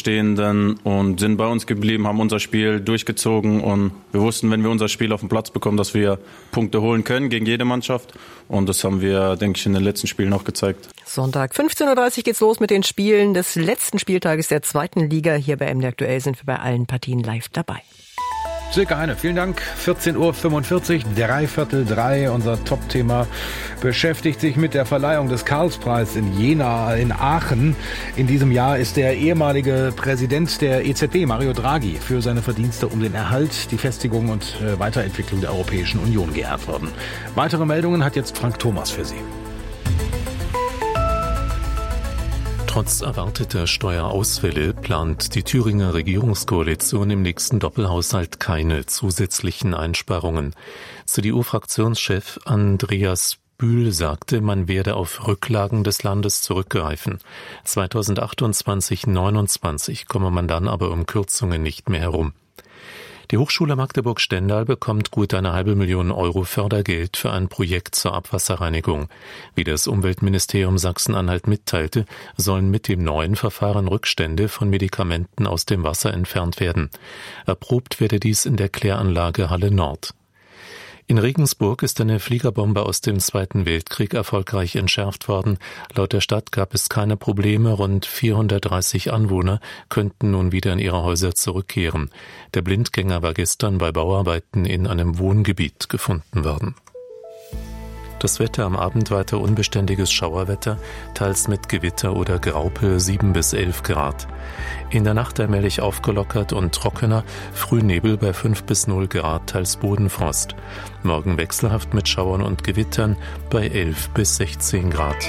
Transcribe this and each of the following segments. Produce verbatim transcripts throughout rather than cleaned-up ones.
Außenstehenden und sind bei uns geblieben, haben unser Spiel durchgezogen und wir wussten, wenn wir unser Spiel auf den Platz bekommen, dass wir Punkte holen können gegen jede Mannschaft und das haben wir, denke ich, in den letzten Spielen auch gezeigt. Sonntag fünfzehn Uhr dreißig geht's los mit den Spielen des letzten Spieltages der zweiten Liga. Hier bei M D Aktuell sind wir bei allen Partien live dabei. Circa eine. Vielen Dank. vierzehn Uhr fünfundvierzig, drei Viertel drei. Unser Top-Thema beschäftigt sich mit der Verleihung des Karlspreis in Jena, in Aachen. In diesem Jahr ist der ehemalige Präsident der E Z B, Mario Draghi, für seine Verdienste um den Erhalt, die Festigung und äh, Weiterentwicklung der Europäischen Union geehrt worden. Weitere Meldungen hat jetzt Frank Thomas für Sie. Trotz erwarteter Steuerausfälle plant die Thüringer Regierungskoalition im nächsten Doppelhaushalt keine zusätzlichen Einsparungen. C D U-Fraktionschef Andreas Bühl sagte, man werde auf Rücklagen des Landes zurückgreifen. zweitausendachtundzwanzig neunundzwanzig komme man dann aber um Kürzungen nicht mehr herum. Die Hochschule Magdeburg-Stendal bekommt gut eine halbe Million Euro Fördergeld für ein Projekt zur Abwasserreinigung. Wie das Umweltministerium Sachsen-Anhalt mitteilte, sollen mit dem neuen Verfahren Rückstände von Medikamenten aus dem Wasser entfernt werden. Erprobt werde dies in der Kläranlage Halle Nord. In Regensburg ist eine Fliegerbombe aus dem Zweiten Weltkrieg erfolgreich entschärft worden. Laut der Stadt gab es keine Probleme. Rund vierhundertdreißig Anwohner könnten nun wieder in ihre Häuser zurückkehren. Der Blindgänger war gestern bei Bauarbeiten in einem Wohngebiet gefunden worden. Das Wetter am Abend weiter unbeständiges Schauerwetter, teils mit Gewitter oder Graupel, sieben bis elf Grad. In der Nacht allmählich aufgelockert und trockener, Frühnebel bei fünf bis null Grad, teils Bodenfrost. Morgen wechselhaft mit Schauern und Gewittern bei elf bis sechzehn Grad.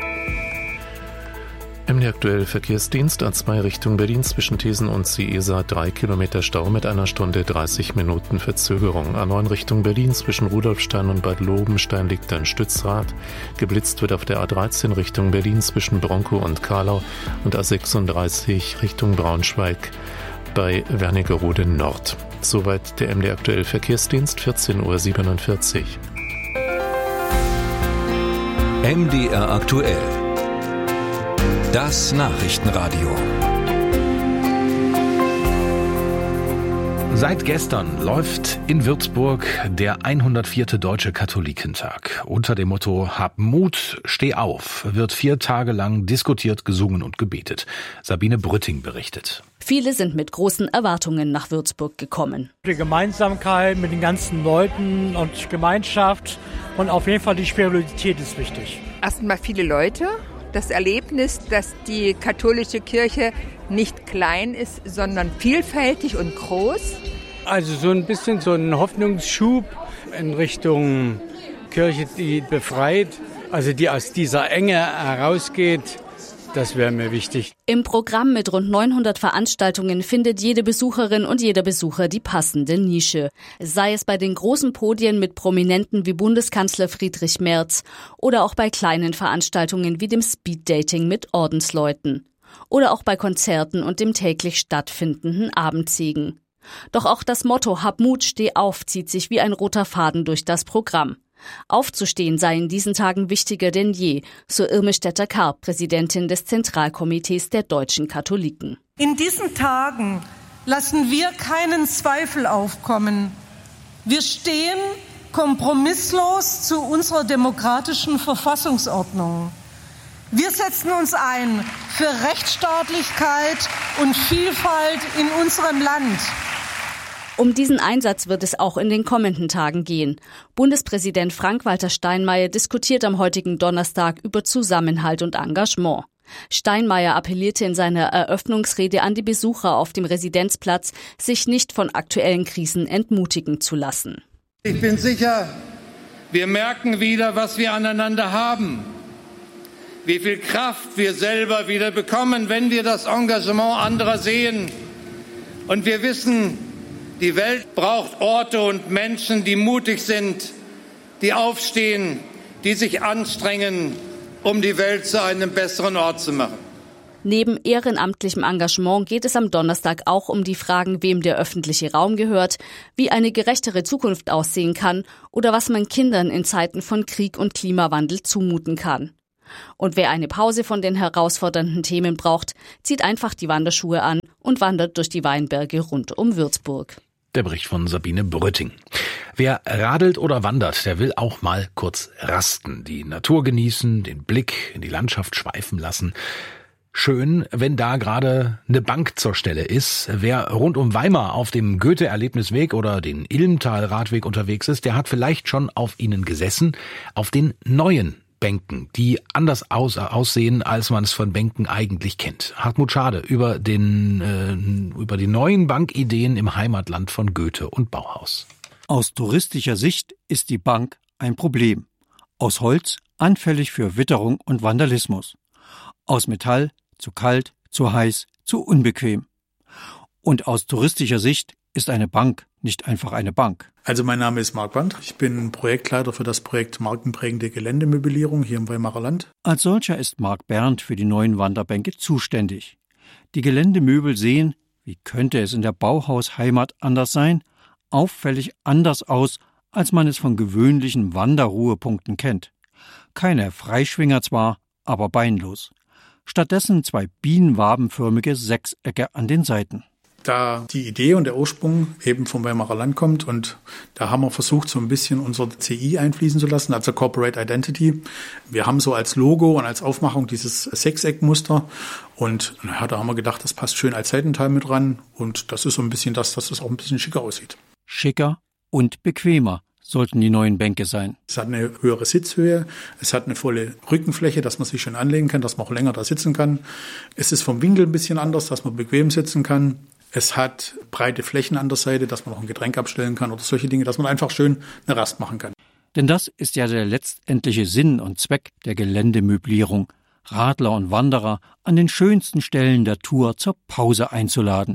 M D Aktuell Verkehrsdienst A zwei Richtung Berlin zwischen Thesen und Ciesa drei Kilometer Stau mit einer Stunde dreißig Minuten Verzögerung. A neun Richtung Berlin zwischen Rudolfstein und Bad Lobenstein liegt ein Stützrad. Geblitzt wird auf der A dreizehn Richtung Berlin zwischen Bronkow und Karlau und A sechsunddreißig Richtung Braunschweig bei Wernigerode Nord. Soweit der M D Aktuell Verkehrsdienst, vierzehn Uhr siebenundvierzig. M D R Aktuell. Das Nachrichtenradio. Seit gestern läuft in Würzburg der hundertvierte Deutsche Katholikentag. Unter dem Motto Hab Mut, steh auf wird vier Tage lang diskutiert, gesungen und gebetet. Sabine Brütting berichtet. Viele sind mit großen Erwartungen nach Würzburg gekommen. Die Gemeinsamkeit mit den ganzen Leuten und Gemeinschaft und auf jeden Fall die Spiritualität ist wichtig. Erstmal viele Leute. Das Erlebnis, dass die katholische Kirche nicht klein ist, sondern vielfältig und groß. Also so ein bisschen so ein Hoffnungsschub in Richtung Kirche, die befreit, also die aus dieser Enge herausgeht. Das wäre mir wichtig. Im Programm mit rund neunhundert Veranstaltungen findet jede Besucherin und jeder Besucher die passende Nische. Sei es bei den großen Podien mit Prominenten wie Bundeskanzler Friedrich Merz oder auch bei kleinen Veranstaltungen wie dem Speeddating mit Ordensleuten. Oder auch bei Konzerten und dem täglich stattfindenden Abendsegen. Doch auch das Motto Hab Mut, steh auf zieht sich wie ein roter Faden durch das Programm. Aufzustehen sei in diesen Tagen wichtiger denn je, so Irme Stetter-Karp, Präsidentin des Zentralkomitees der deutschen Katholiken. In diesen Tagen lassen wir keinen Zweifel aufkommen. Wir stehen kompromisslos zu unserer demokratischen Verfassungsordnung. Wir setzen uns ein für Rechtsstaatlichkeit und Vielfalt in unserem Land. Um diesen Einsatz wird es auch in den kommenden Tagen gehen. Bundespräsident Frank-Walter Steinmeier diskutiert am heutigen Donnerstag über Zusammenhalt und Engagement. Steinmeier appellierte in seiner Eröffnungsrede an die Besucher auf dem Residenzplatz, sich nicht von aktuellen Krisen entmutigen zu lassen. Ich bin sicher, wir merken wieder, was wir aneinander haben. Wie viel Kraft wir selber wieder bekommen, wenn wir das Engagement anderer sehen. Und wir wissen, die Welt braucht Orte und Menschen, die mutig sind, die aufstehen, die sich anstrengen, um die Welt zu einem besseren Ort zu machen. Neben ehrenamtlichem Engagement geht es am Donnerstag auch um die Fragen, wem der öffentliche Raum gehört, wie eine gerechtere Zukunft aussehen kann oder was man Kindern in Zeiten von Krieg und Klimawandel zumuten kann. Und wer eine Pause von den herausfordernden Themen braucht, zieht einfach die Wanderschuhe an und wandert durch die Weinberge rund um Würzburg. Der Bericht von Sabine Brötting. Wer radelt oder wandert, der will auch mal kurz rasten, die Natur genießen, den Blick in die Landschaft schweifen lassen. Schön, wenn da gerade eine Bank zur Stelle ist. Wer rund um Weimar auf dem Goethe-Erlebnisweg oder den Ilmtal-Radweg unterwegs ist, der hat vielleicht schon auf ihnen gesessen, auf den neuen Bänken, die anders aus, aussehen, als man es von Bänken eigentlich kennt. Hartmut Schade über den äh, über die neuen Bankideen im Heimatland von Goethe und Bauhaus. Aus touristischer Sicht ist die Bank ein Problem. Aus Holz anfällig für Witterung und Vandalismus. Aus Metall zu kalt, zu heiß, zu unbequem. Und aus touristischer Sicht ist eine Bank nicht einfach eine Bank. Also mein Name ist Marc Band. Ich bin Projektleiter für das Projekt Markenprägende Geländemöblierung hier im Weimarer Land. Als solcher ist Marc Berndt für die neuen Wanderbänke zuständig. Die Geländemöbel sehen, wie könnte es in der Bauhausheimat anders sein, auffällig anders aus, als man es von gewöhnlichen Wanderruhepunkten kennt. Keine Freischwinger zwar, aber beinlos. Stattdessen zwei bienenwabenförmige Sechsecke an den Seiten. Da die Idee und der Ursprung eben vom Weimarer Land kommt und da haben wir versucht, so ein bisschen unser C I einfließen zu lassen, also Corporate Identity. Wir haben so als Logo und als Aufmachung dieses Sechseckmuster und naja, da haben wir gedacht, das passt schön als Seitenteil mit ran und das ist so ein bisschen das, dass es auch ein bisschen schicker aussieht. Schicker und bequemer sollten die neuen Bänke sein. Es hat eine höhere Sitzhöhe, es hat eine volle Rückenfläche, dass man sich schön anlegen kann, dass man auch länger da sitzen kann. Es ist vom Winkel ein bisschen anders, dass man bequem sitzen kann. Es hat breite Flächen an der Seite, dass man auch ein Getränk abstellen kann oder solche Dinge, dass man einfach schön eine Rast machen kann. Denn das ist ja der letztendliche Sinn und Zweck der Geländemöblierung, Radler und Wanderer an den schönsten Stellen der Tour zur Pause einzuladen.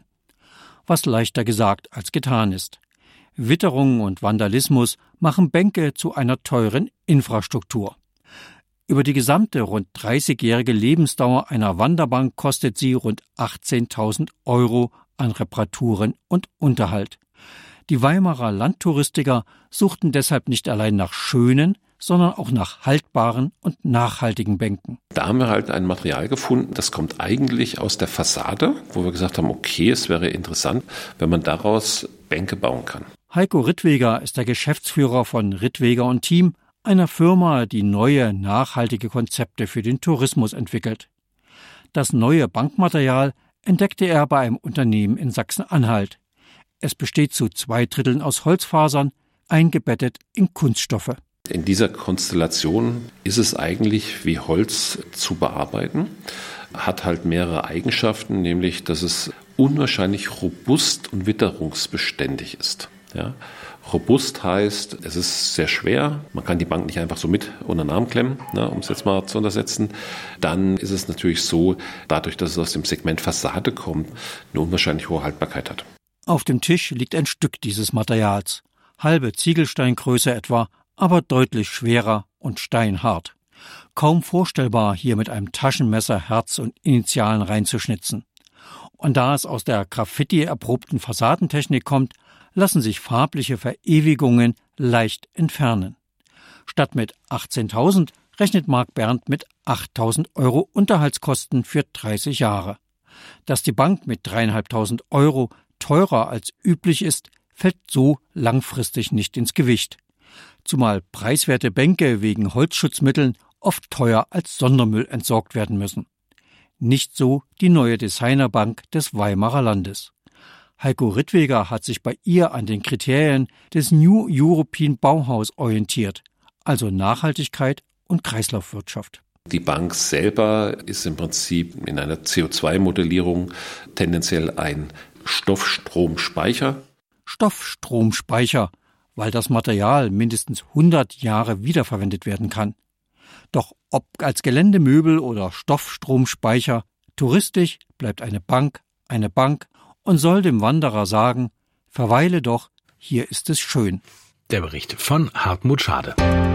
Was leichter gesagt als getan ist. Witterung und Vandalismus machen Bänke zu einer teuren Infrastruktur. Über die gesamte rund dreißigjährige Lebensdauer einer Wanderbank kostet sie rund achtzehntausend Euro an Reparaturen und Unterhalt. Die Weimarer Landtouristiker suchten deshalb nicht allein nach schönen, sondern auch nach haltbaren und nachhaltigen Bänken. Da haben wir halt ein Material gefunden, das kommt eigentlich aus der Fassade, wo wir gesagt haben, okay, es wäre interessant, wenn man daraus Bänke bauen kann. Heiko Rittweger ist der Geschäftsführer von Rittweger und Team, einer Firma, die neue, nachhaltige Konzepte für den Tourismus entwickelt. Das neue Bankmaterial entdeckte er bei einem Unternehmen in Sachsen-Anhalt. Es besteht zu zwei Dritteln aus Holzfasern, eingebettet in Kunststoffe. In dieser Konstellation ist es eigentlich wie Holz zu bearbeiten, hat halt mehrere Eigenschaften, nämlich dass es unwahrscheinlich robust und witterungsbeständig ist. Ja. Robust heißt, es ist sehr schwer, man kann die Bank nicht einfach so mit unter den Arm klemmen, ne, um es jetzt mal zu untersetzen. Dann ist es natürlich so, dadurch, dass es aus dem Segment Fassade kommt, eine unwahrscheinlich hohe Haltbarkeit hat. Auf dem Tisch liegt ein Stück dieses Materials, halbe Ziegelsteingröße etwa, aber deutlich schwerer und steinhart. Kaum vorstellbar, hier mit einem Taschenmesser Herz und Initialen reinzuschnitzen. Und da es aus der Graffiti-erprobten Fassadentechnik kommt, lassen sich farbliche Verewigungen leicht entfernen. Statt mit achtzehntausend rechnet Marc Berndt mit achttausend Euro Unterhaltskosten für dreißig Jahre. Dass die Bank mit dreieinhalbtausend Euro teurer als üblich ist, fällt so langfristig nicht ins Gewicht. Zumal preiswerte Bänke wegen Holzschutzmitteln oft teuer als Sondermüll entsorgt werden müssen. Nicht so die neue Designerbank des Weimarer Landes. Heiko Rittweger hat sich bei ihr an den Kriterien des New European Bauhaus orientiert, also Nachhaltigkeit und Kreislaufwirtschaft. Die Bank selber ist im Prinzip in einer C O zwei Modellierung tendenziell ein Stoffstromspeicher. Stoffstromspeicher, weil das Material mindestens hundert Jahre wiederverwendet werden kann. Doch ob als Geländemöbel oder Stoffstromspeicher, touristisch bleibt eine Bank eine Bank und soll dem Wanderer sagen, verweile doch, hier ist es schön. Der Bericht von Hartmut Schade.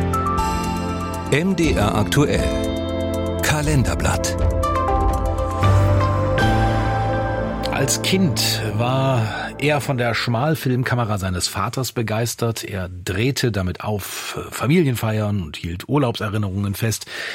M D R aktuell. Kalenderblatt. Als Kind war er von der Schmalfilmkamera seines Vaters begeistert. Er drehte damit auf Familienfeiern und hielt Urlaubserinnerungen fest.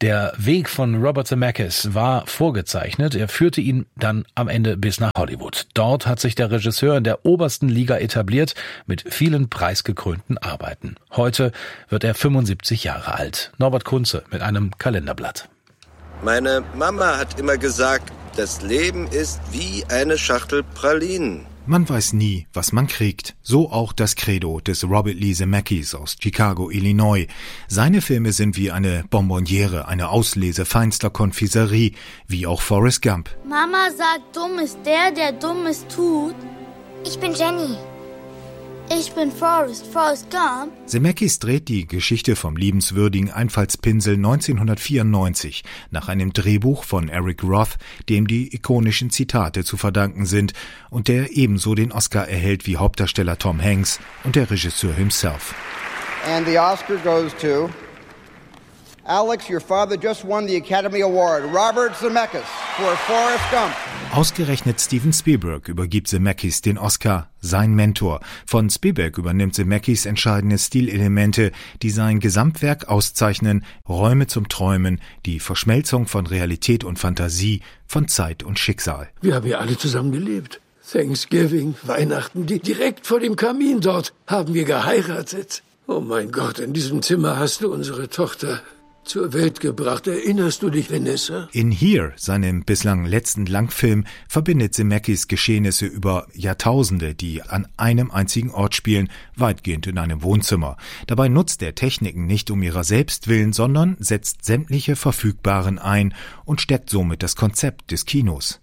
Der Weg von Robert Zemeckis war vorgezeichnet. Er führte ihn dann am Ende bis nach Hollywood. Dort hat sich der Regisseur in der obersten Liga etabliert mit vielen preisgekrönten Arbeiten. Heute wird er fünfundsiebzig Jahre alt. Norbert Kunze mit einem Kalenderblatt. Meine Mama hat immer gesagt, das Leben ist wie eine Schachtel Pralinen. Man weiß nie, was man kriegt. So auch das Credo des Robert Lee Zemeckis aus Chicago, Illinois. Seine Filme sind wie eine Bonbonniere, eine Auslese feinster Konfiserie, wie auch Forrest Gump. Mama sagt, dumm ist der, der Dummes tut. Ich bin Jenny. Ich bin Forrest, Forrest Gump. Zemeckis dreht die Geschichte vom liebenswürdigen Einfallspinsel neunzehnhundertvierundneunzig nach einem Drehbuch von Eric Roth, dem die ikonischen Zitate zu verdanken sind und der ebenso den Oscar erhält wie Hauptdarsteller Tom Hanks und der Regisseur himself. And the Oscar goes to Alex, your father just won the Academy Award. Robert Zemeckis for Forrest Gump. Ausgerechnet Steven Spielberg übergibt Zemeckis den Oscar, sein Mentor. Von Spielberg übernimmt Zemeckis entscheidende Stilelemente, die sein Gesamtwerk auszeichnen, Räume zum Träumen, die Verschmelzung von Realität und Fantasie, von Zeit und Schicksal. Wir haben ja alle zusammen gelebt. Thanksgiving, Weihnachten, die direkt vor dem Kamin dort haben wir geheiratet. Oh mein Gott, in diesem Zimmer hast du unsere Tochter zur Welt gebracht. Erinnerst du dich, Vanessa? In Here, seinem bislang letzten Langfilm, verbindet Zemeckis Geschehnisse über Jahrtausende, die an einem einzigen Ort spielen, weitgehend in einem Wohnzimmer. Dabei nutzt er Techniken nicht um ihrer selbst willen, sondern setzt sämtliche verfügbaren ein und stärkt somit das Konzept des Kinos.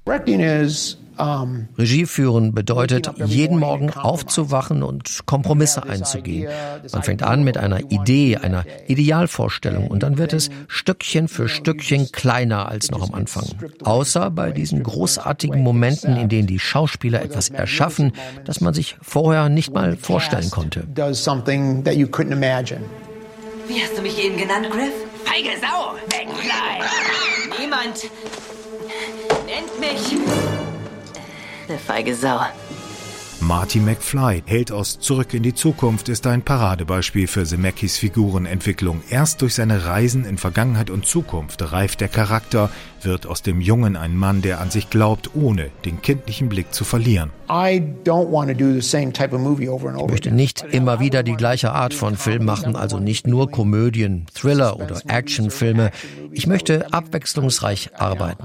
Regie führen bedeutet, jeden Morgen aufzuwachen und Kompromisse einzugehen. Man fängt an mit einer Idee, einer Idealvorstellung und dann wird es Stückchen für Stückchen kleiner als noch am Anfang. Außer bei diesen großartigen Momenten, in denen die Schauspieler etwas erschaffen, das man sich vorher nicht mal vorstellen konnte. Wie hast du mich eben genannt, Griff? Feige Sau! Wegfly! Niemand nennt mich eine feige Sau. Marty McFly, Held aus Zurück in die Zukunft, ist ein Paradebeispiel für Zemeckis Figurenentwicklung. Erst durch seine Reisen in Vergangenheit und Zukunft reift der Charakter, wird aus dem Jungen ein Mann, der an sich glaubt, ohne den kindlichen Blick zu verlieren. Ich möchte nicht immer wieder die gleiche Art von Film machen, also nicht nur Komödien, Thriller oder Actionfilme. Ich möchte abwechslungsreich arbeiten.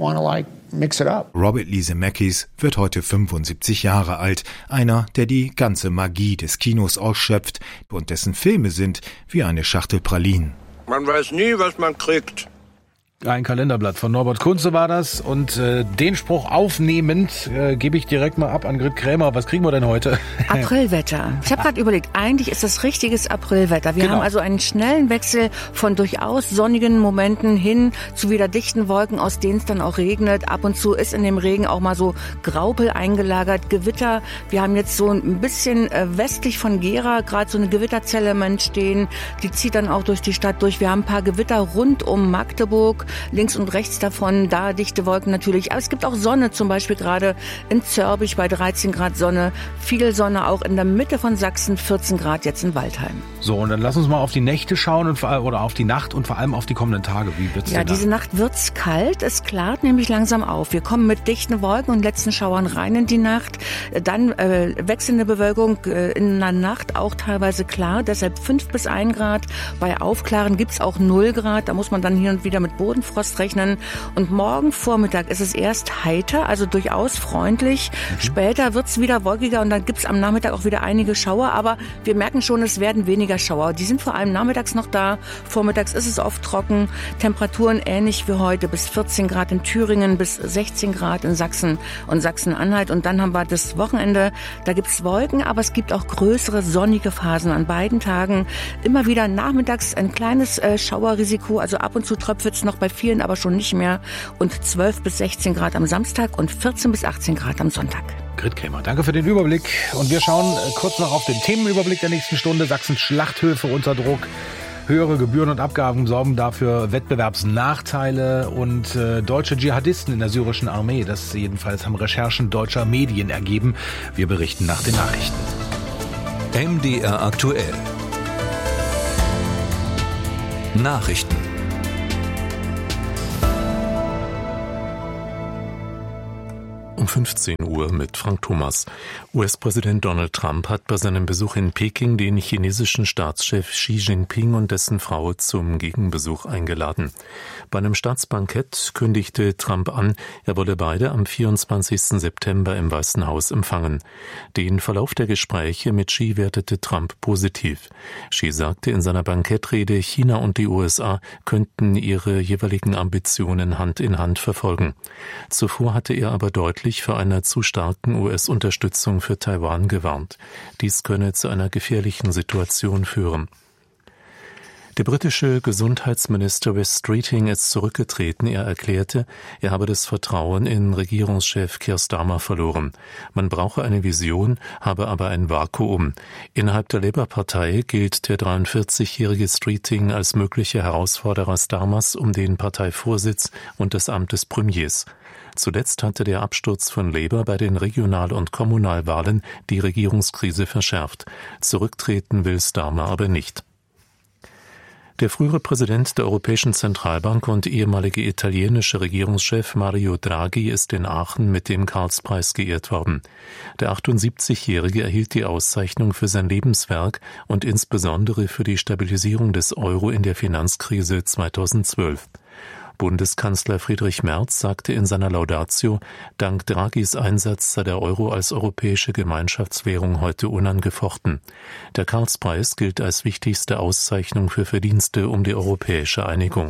Robert Lee Zemeckis wird heute fünfundsiebzig Jahre alt, einer, der die ganze Magie des Kinos ausschöpft und dessen Filme sind wie eine Schachtel Pralinen. Man weiß nie, was man kriegt. Ein Kalenderblatt von Norbert Kunze war das und äh, den Spruch aufnehmend äh, gebe ich direkt mal ab an Grit Krämer. Was kriegen wir denn heute? Aprilwetter. Ich habe gerade überlegt, eigentlich ist das richtiges Aprilwetter. Wir Genau. haben also einen schnellen Wechsel von durchaus sonnigen Momenten hin zu wieder dichten Wolken, aus denen es dann auch regnet. Ab und zu ist in dem Regen auch mal so Graupel eingelagert, Gewitter. Wir haben jetzt so ein bisschen äh, westlich von Gera gerade so eine Gewitterzelle im Entstehen. Die zieht dann auch durch die Stadt durch. Wir haben ein paar Gewitter rund um Magdeburg. Links und rechts davon, da dichte Wolken natürlich. Aber es gibt auch Sonne, zum Beispiel gerade in Zörbich bei dreizehn Grad Sonne. Viel Sonne auch in der Mitte von Sachsen, vierzehn Grad jetzt in Waldheim. So, und dann lass uns mal auf die Nächte schauen und vor, oder auf die Nacht und vor allem auf die kommenden Tage. Wie wird's Ja, denn da? diese Nacht wird's kalt. Es klart nämlich langsam auf. Wir kommen mit dichten Wolken und letzten Schauern rein in die Nacht. Dann äh, wechselnde Bewölkung äh, in der Nacht auch teilweise klar. Deshalb fünf bis ein Grad. Bei Aufklaren gibt's auch null Grad. Da muss man dann hier und wieder mit Bodenfrost rechnen. Und morgen Vormittag ist es erst heiter, also durchaus freundlich. Mhm. Später wird's wieder wolkiger und dann gibt's am Nachmittag auch wieder einige Schauer. Aber wir merken schon, es werden weniger Schauer. Die sind vor allem nachmittags noch da. Vormittags ist es oft trocken. Temperaturen ähnlich wie heute. Bis vierzehn Grad in Thüringen, bis sechzehn Grad in Sachsen und Sachsen-Anhalt. Und dann haben wir das Wochenende. Da gibt's Wolken, aber es gibt auch größere sonnige Phasen an beiden Tagen. Immer wieder nachmittags ein kleines äh, Schauerrisiko. Also ab und zu tröpfelt's noch bei vielen, aber schon nicht mehr. Und zwölf bis sechzehn Grad am Samstag und vierzehn bis achtzehn Grad am Sonntag. Grit Krämer, danke für den Überblick. Und wir schauen äh, kurz noch auf den Themenüberblick der nächsten Stunde. Sachsens Schlachthöfe unter Druck. Höhere Gebühren und Abgaben sorgen dafür Wettbewerbsnachteile und äh, deutsche Dschihadisten in der syrischen Armee. Das jedenfalls haben Recherchen deutscher Medien ergeben. Wir berichten nach den Nachrichten. M D R aktuell. Nachrichten. um fünfzehn Uhr mit Frank Thomas. U S-Präsident Donald Trump hat bei seinem Besuch in Peking den chinesischen Staatschef Xi Jinping und dessen Frau zum Gegenbesuch eingeladen. Bei einem Staatsbankett kündigte Trump an, er wolle beide am vierundzwanzigsten September im Weißen Haus empfangen. Den Verlauf der Gespräche mit Xi wertete Trump positiv. Xi sagte in seiner Bankettrede, China und die U S A könnten ihre jeweiligen Ambitionen Hand in Hand verfolgen. Zuvor hatte er aber deutlich vor einer zu starken U S-Unterstützung für Taiwan gewarnt. Dies könne zu einer gefährlichen Situation führen. Der britische Gesundheitsminister Wes Streeting ist zurückgetreten. Er erklärte, er habe das Vertrauen in Regierungschef Keir Starmer verloren. Man brauche eine Vision, habe aber ein Vakuum. Innerhalb der Labour-Partei gilt der dreiundvierzigjährige Streeting als möglicher Herausforderer Starmers um den Parteivorsitz und das Amt des Premiers. Zuletzt hatte der Absturz von Labour bei den Regional- und Kommunalwahlen die Regierungskrise verschärft. Zurücktreten will Starmer aber nicht. Der frühere Präsident der Europäischen Zentralbank und ehemalige italienische Regierungschef Mario Draghi ist in Aachen mit dem Karlspreis geehrt worden. Der achtundsiebzigjährige erhielt die Auszeichnung für sein Lebenswerk und insbesondere für die Stabilisierung des Euro in der Finanzkrise zweitausendzwölf. Bundeskanzler Friedrich Merz sagte in seiner Laudatio, dank Draghis Einsatz sei der Euro als europäische Gemeinschaftswährung heute unangefochten. Der Karlspreis gilt als wichtigste Auszeichnung für Verdienste um die europäische Einigung.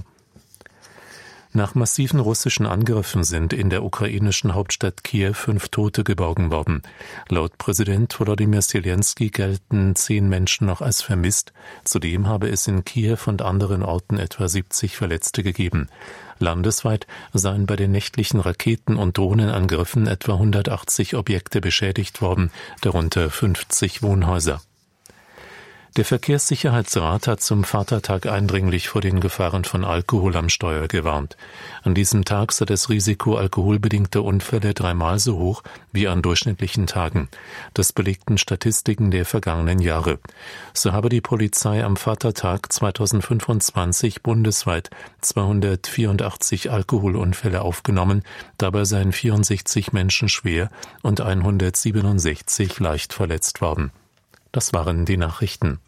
Nach massiven russischen Angriffen sind in der ukrainischen Hauptstadt Kiew fünf Tote geborgen worden. Laut Präsident Volodymyr Zelensky gelten zehn Menschen noch als vermisst. Zudem habe es in Kiew und anderen Orten etwa siebzig Verletzte gegeben. Landesweit seien bei den nächtlichen Raketen- und Drohnenangriffen etwa hundertachtzig Objekte beschädigt worden, darunter fünfzig Wohnhäuser. Der Verkehrssicherheitsrat hat zum Vatertag eindringlich vor den Gefahren von Alkohol am Steuer gewarnt. An diesem Tag sei das Risiko alkoholbedingter Unfälle dreimal so hoch wie an durchschnittlichen Tagen. Das belegten Statistiken der vergangenen Jahre. So habe die Polizei am Vatertag zweitausendfünfundzwanzig bundesweit zweihundertvierundachtzig Alkoholunfälle aufgenommen. Dabei seien vierundsechzig Menschen schwer und hundertsiebenundsechzig leicht verletzt worden. Das waren die Nachrichten.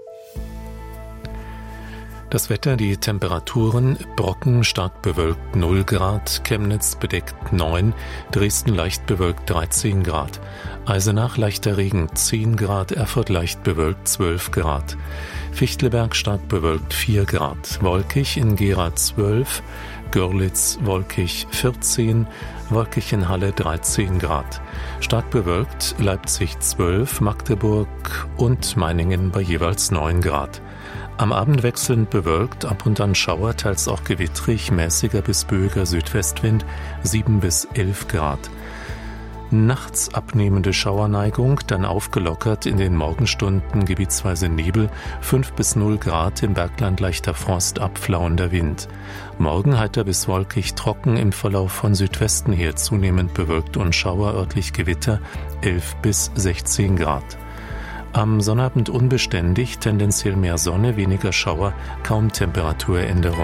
Das Wetter, die Temperaturen: Brocken stark bewölkt null Grad, Chemnitz bedeckt neun, Dresden leicht bewölkt dreizehn Grad, Eisenach leichter Regen zehn Grad, Erfurt leicht bewölkt zwölf Grad, Fichtelberg stark bewölkt vier Grad, Wolkig in Gera zwölf, Görlitz wolkig vierzehn, wolkig in Halle dreizehn Grad. Stark bewölkt Leipzig zwölf, Magdeburg und Meiningen bei jeweils neun Grad. Am Abend wechselnd bewölkt, ab und an Schauer, teils auch gewittrig, mäßiger bis böiger Südwestwind, sieben bis elf Grad. Nachts abnehmende Schauerneigung, dann aufgelockert, in den Morgenstunden gebietsweise Nebel, fünf bis null Grad, im Bergland leichter Frost, abflauender Wind. Morgen heiter bis wolkig trocken, im Verlauf von Südwesten her zunehmend bewölkt und Schauer, örtlich Gewitter, elf bis sechzehn Grad. Am Sonnabend unbeständig, tendenziell mehr Sonne, weniger Schauer, kaum Temperaturänderung.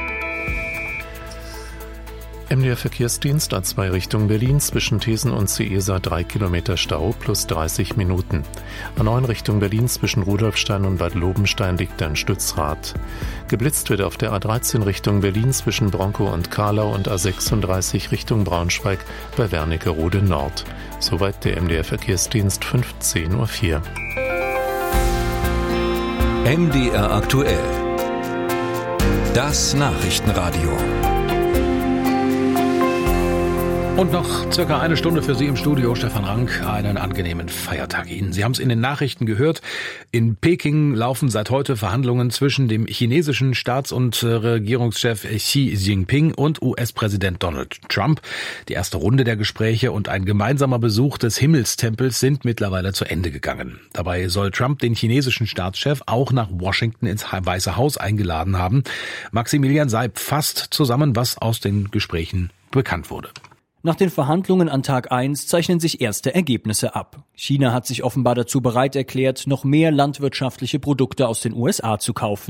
M D R-Verkehrsdienst A zwei Richtung Berlin, zwischen Thesen und Ciesa drei Kilometer Stau plus dreißig Minuten. A neun Richtung Berlin, zwischen Rudolfstein und Bad Lobenstein liegt ein Stützrad. Geblitzt wird auf der A dreizehn Richtung Berlin, zwischen Bronkow und Karlau, und A sechsunddreißig Richtung Braunschweig bei Wernigerode Nord. Soweit der M D R-Verkehrsdienst, fünfzehn Uhr vier. M D R aktuell. Das Nachrichtenradio. Und noch circa eine Stunde für Sie im Studio, Stefan Rank. Einen angenehmen Feiertag Ihnen. Sie haben es in den Nachrichten gehört. In Peking laufen seit heute Verhandlungen zwischen dem chinesischen Staats- und Regierungschef Xi Jinping und U S-Präsident Donald Trump. Die erste Runde der Gespräche und ein gemeinsamer Besuch des Himmelstempels sind mittlerweile zu Ende gegangen. Dabei soll Trump den chinesischen Staatschef auch nach Washington ins Weiße Haus eingeladen haben. Maximilian Seib fasst zusammen, was aus den Gesprächen bekannt wurde. Nach den Verhandlungen an Tag eins zeichnen sich erste Ergebnisse ab. China hat sich offenbar dazu bereit erklärt, noch mehr landwirtschaftliche Produkte aus den U S A zu kaufen.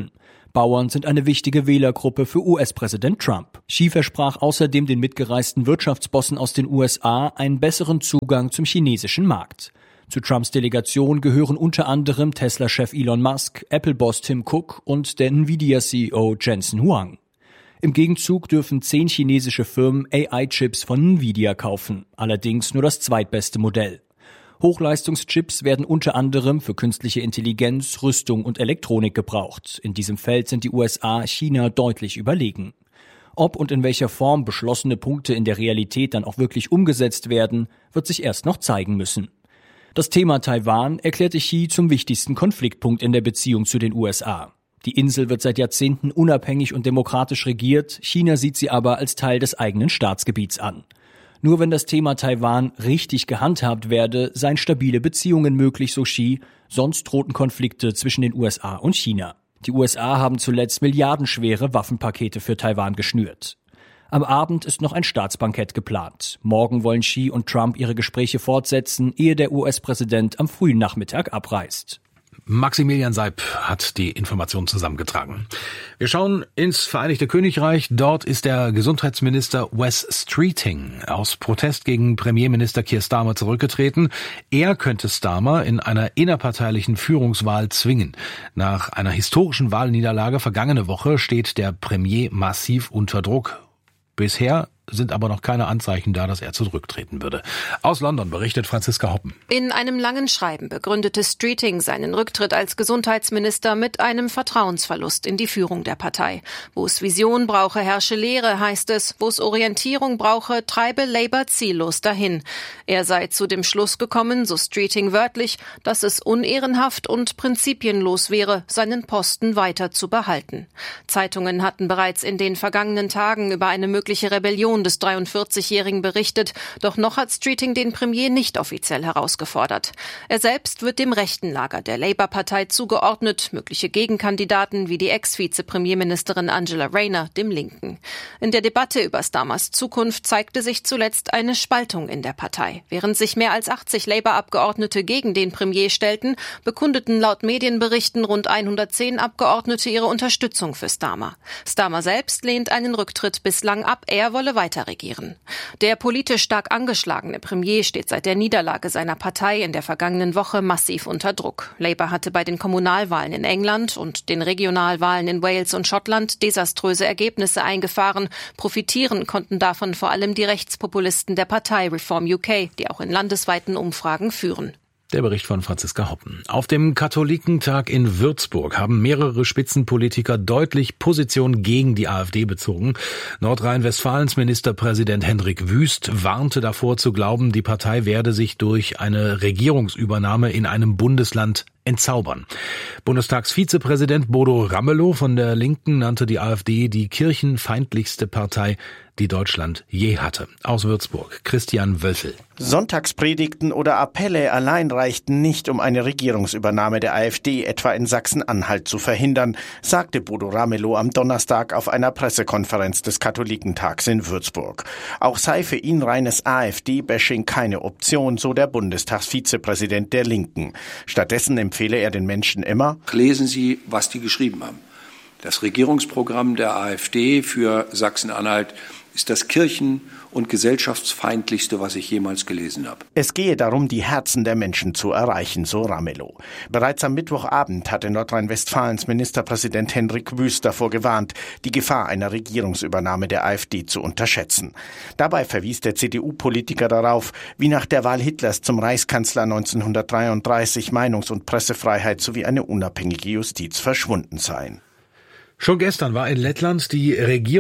Bauern sind eine wichtige Wählergruppe für U S-Präsident Trump. Xi versprach außerdem den mitgereisten Wirtschaftsbossen aus den U S A einen besseren Zugang zum chinesischen Markt. Zu Trumps Delegation gehören unter anderem Tesla-Chef Elon Musk, Apple-Boss Tim Cook und der Nvidia-C E O Jensen Huang. Im Gegenzug dürfen zehn chinesische Firmen A I-Chips von Nvidia kaufen, allerdings nur das zweitbeste Modell. Hochleistungschips werden unter anderem für künstliche Intelligenz, Rüstung und Elektronik gebraucht. In diesem Feld sind die U S A China deutlich überlegen. Ob und in welcher Form beschlossene Punkte in der Realität dann auch wirklich umgesetzt werden, wird sich erst noch zeigen müssen. Das Thema Taiwan erklärte Xi zum wichtigsten Konfliktpunkt in der Beziehung zu den U S A. Die Insel wird seit Jahrzehnten unabhängig und demokratisch regiert, China sieht sie aber als Teil des eigenen Staatsgebiets an. Nur wenn das Thema Taiwan richtig gehandhabt werde, seien stabile Beziehungen möglich, so Xi, sonst drohten Konflikte zwischen den U S A und China. Die U S A haben zuletzt milliardenschwere Waffenpakete für Taiwan geschnürt. Am Abend ist noch ein Staatsbankett geplant. Morgen wollen Xi und Trump ihre Gespräche fortsetzen, ehe der U S-Präsident am frühen Nachmittag abreist. Maximilian Seib hat die Information zusammengetragen. Wir schauen ins Vereinigte Königreich. Dort ist der Gesundheitsminister Wes Streeting aus Protest gegen Premierminister Keir Starmer zurückgetreten. Er könnte Starmer in einer innerparteilichen Führungswahl zwingen. Nach einer historischen Wahlniederlage vergangene Woche steht der Premier massiv unter Druck. Bisher sind aber noch keine Anzeichen da, dass er zurücktreten würde. Aus London berichtet Franziska Hoppen. In einem langen Schreiben begründete Streeting seinen Rücktritt als Gesundheitsminister mit einem Vertrauensverlust in die Führung der Partei. Wo es Vision brauche, herrsche Lehre, heißt es. Wo es Orientierung brauche, treibe Labour ziellos dahin. Er sei zu dem Schluss gekommen, so Streeting wörtlich, dass es unehrenhaft und prinzipienlos wäre, seinen Posten weiter zu behalten. Zeitungen hatten bereits in den vergangenen Tagen über eine mögliche Rebellion des dreiundvierzigjährigen berichtet, doch noch hat Streeting den Premier nicht offiziell herausgefordert. Er selbst wird dem rechten Lager der Labour-Partei zugeordnet, mögliche Gegenkandidaten wie die Ex-Vize-Premierministerin Angela Rayner dem Linken. In der Debatte über Starmers Zukunft zeigte sich zuletzt eine Spaltung in der Partei. Während sich mehr als achtzig Labour-Abgeordnete gegen den Premier stellten, bekundeten laut Medienberichten rund hundertzehn Abgeordnete ihre Unterstützung für Starmer. Starmer selbst lehnt einen Rücktritt bislang ab, er wolle weiter regieren. Der politisch stark angeschlagene Premier steht seit der Niederlage seiner Partei in der vergangenen Woche massiv unter Druck. Labour hatte bei den Kommunalwahlen in England und den Regionalwahlen in Wales und Schottland desaströse Ergebnisse eingefahren. Profitieren konnten davon vor allem die Rechtspopulisten der Partei Reform U K, die auch in landesweiten Umfragen führen. Der Bericht von Franziska Hoppen. Auf dem Katholikentag in Würzburg haben mehrere Spitzenpolitiker deutlich Position gegen die AfD bezogen. Nordrhein-Westfalens Ministerpräsident Hendrik Wüst warnte davor zu glauben, die Partei werde sich durch eine Regierungsübernahme in einem Bundesland entzaubern. Bundestagsvizepräsident Bodo Ramelow von der Linken nannte die AfD die kirchenfeindlichste Partei, die Deutschland je hatte. Aus Würzburg, Christian Wölfel. Sonntagspredigten oder Appelle allein reichten nicht, um eine Regierungsübernahme der AfD etwa in Sachsen-Anhalt zu verhindern, sagte Bodo Ramelow am Donnerstag auf einer Pressekonferenz des Katholikentags in Würzburg. Auch sei für ihn reines AfD-Bashing keine Option, so der Bundestagsvizepräsident der Linken. Stattdessen empfehle er den Menschen immer: Lesen Sie, was die geschrieben haben. Das Regierungsprogramm der AfD für Sachsen-Anhalt ist das kirchen- und gesellschaftsfeindlichste, was ich jemals gelesen habe. Es gehe darum, die Herzen der Menschen zu erreichen, so Ramelow. Bereits am Mittwochabend hatte Nordrhein-Westfalens Ministerpräsident Hendrik Wüst davor gewarnt, die Gefahr einer Regierungsübernahme der AfD zu unterschätzen. Dabei verwies der C D U-Politiker darauf, wie nach der Wahl Hitlers zum Reichskanzler neunzehnhundertdreiunddreißig Meinungs- und Pressefreiheit sowie eine unabhängige Justiz verschwunden seien. Schon gestern war in Lettland die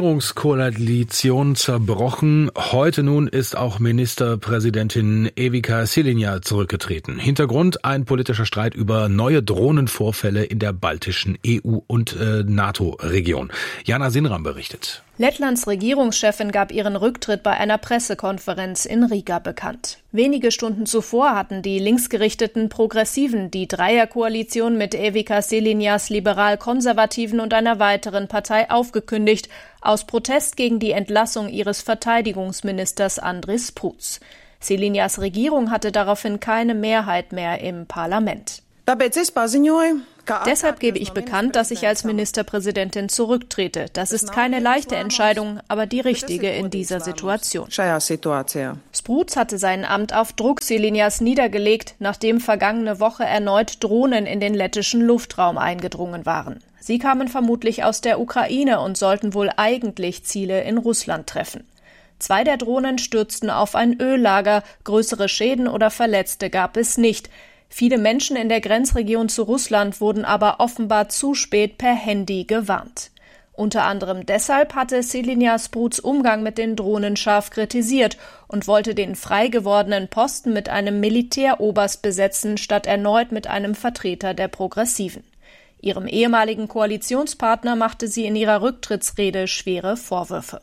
Regierungskoalition zerbrochen. Heute nun ist auch Ministerpräsidentin Evika Šileņa zurückgetreten. Hintergrund ein politischer Streit über neue Drohnenvorfälle in der baltischen E U- und äh, NATO-Region. Jana Sinram berichtet. Lettlands Regierungschefin gab ihren Rücktritt bei einer Pressekonferenz in Riga bekannt. Wenige Stunden zuvor hatten die linksgerichteten Progressiven die Dreierkoalition mit Evika Šileņas liberal-konservativen und einer weiteren Partei aufgekündigt, aus Protest gegen die Entlassung ihres Verteidigungsministers Andris Prutz. Šileņas Regierung hatte daraufhin keine Mehrheit mehr im Parlament. Deshalb gebe ich bekannt, dass ich als Ministerpräsidentin zurücktrete. Das ist keine leichte Entscheidung, aber die richtige in dieser Situation. Sprutz hatte sein Amt auf Druck Selinias niedergelegt, nachdem vergangene Woche erneut Drohnen in den lettischen Luftraum eingedrungen waren. Sie kamen vermutlich aus der Ukraine und sollten wohl eigentlich Ziele in Russland treffen. Zwei der Drohnen stürzten auf ein Öllager, größere Schäden oder Verletzte gab es nicht. Viele Menschen in der Grenzregion zu Russland wurden aber offenbar zu spät per Handy gewarnt. Unter anderem deshalb hatte Selina Sprutz Umgang mit den Drohnen scharf kritisiert und wollte den frei gewordenen Posten mit einem Militäroberst besetzen, statt erneut mit einem Vertreter der Progressiven. Ihrem ehemaligen Koalitionspartner machte sie in ihrer Rücktrittsrede schwere Vorwürfe.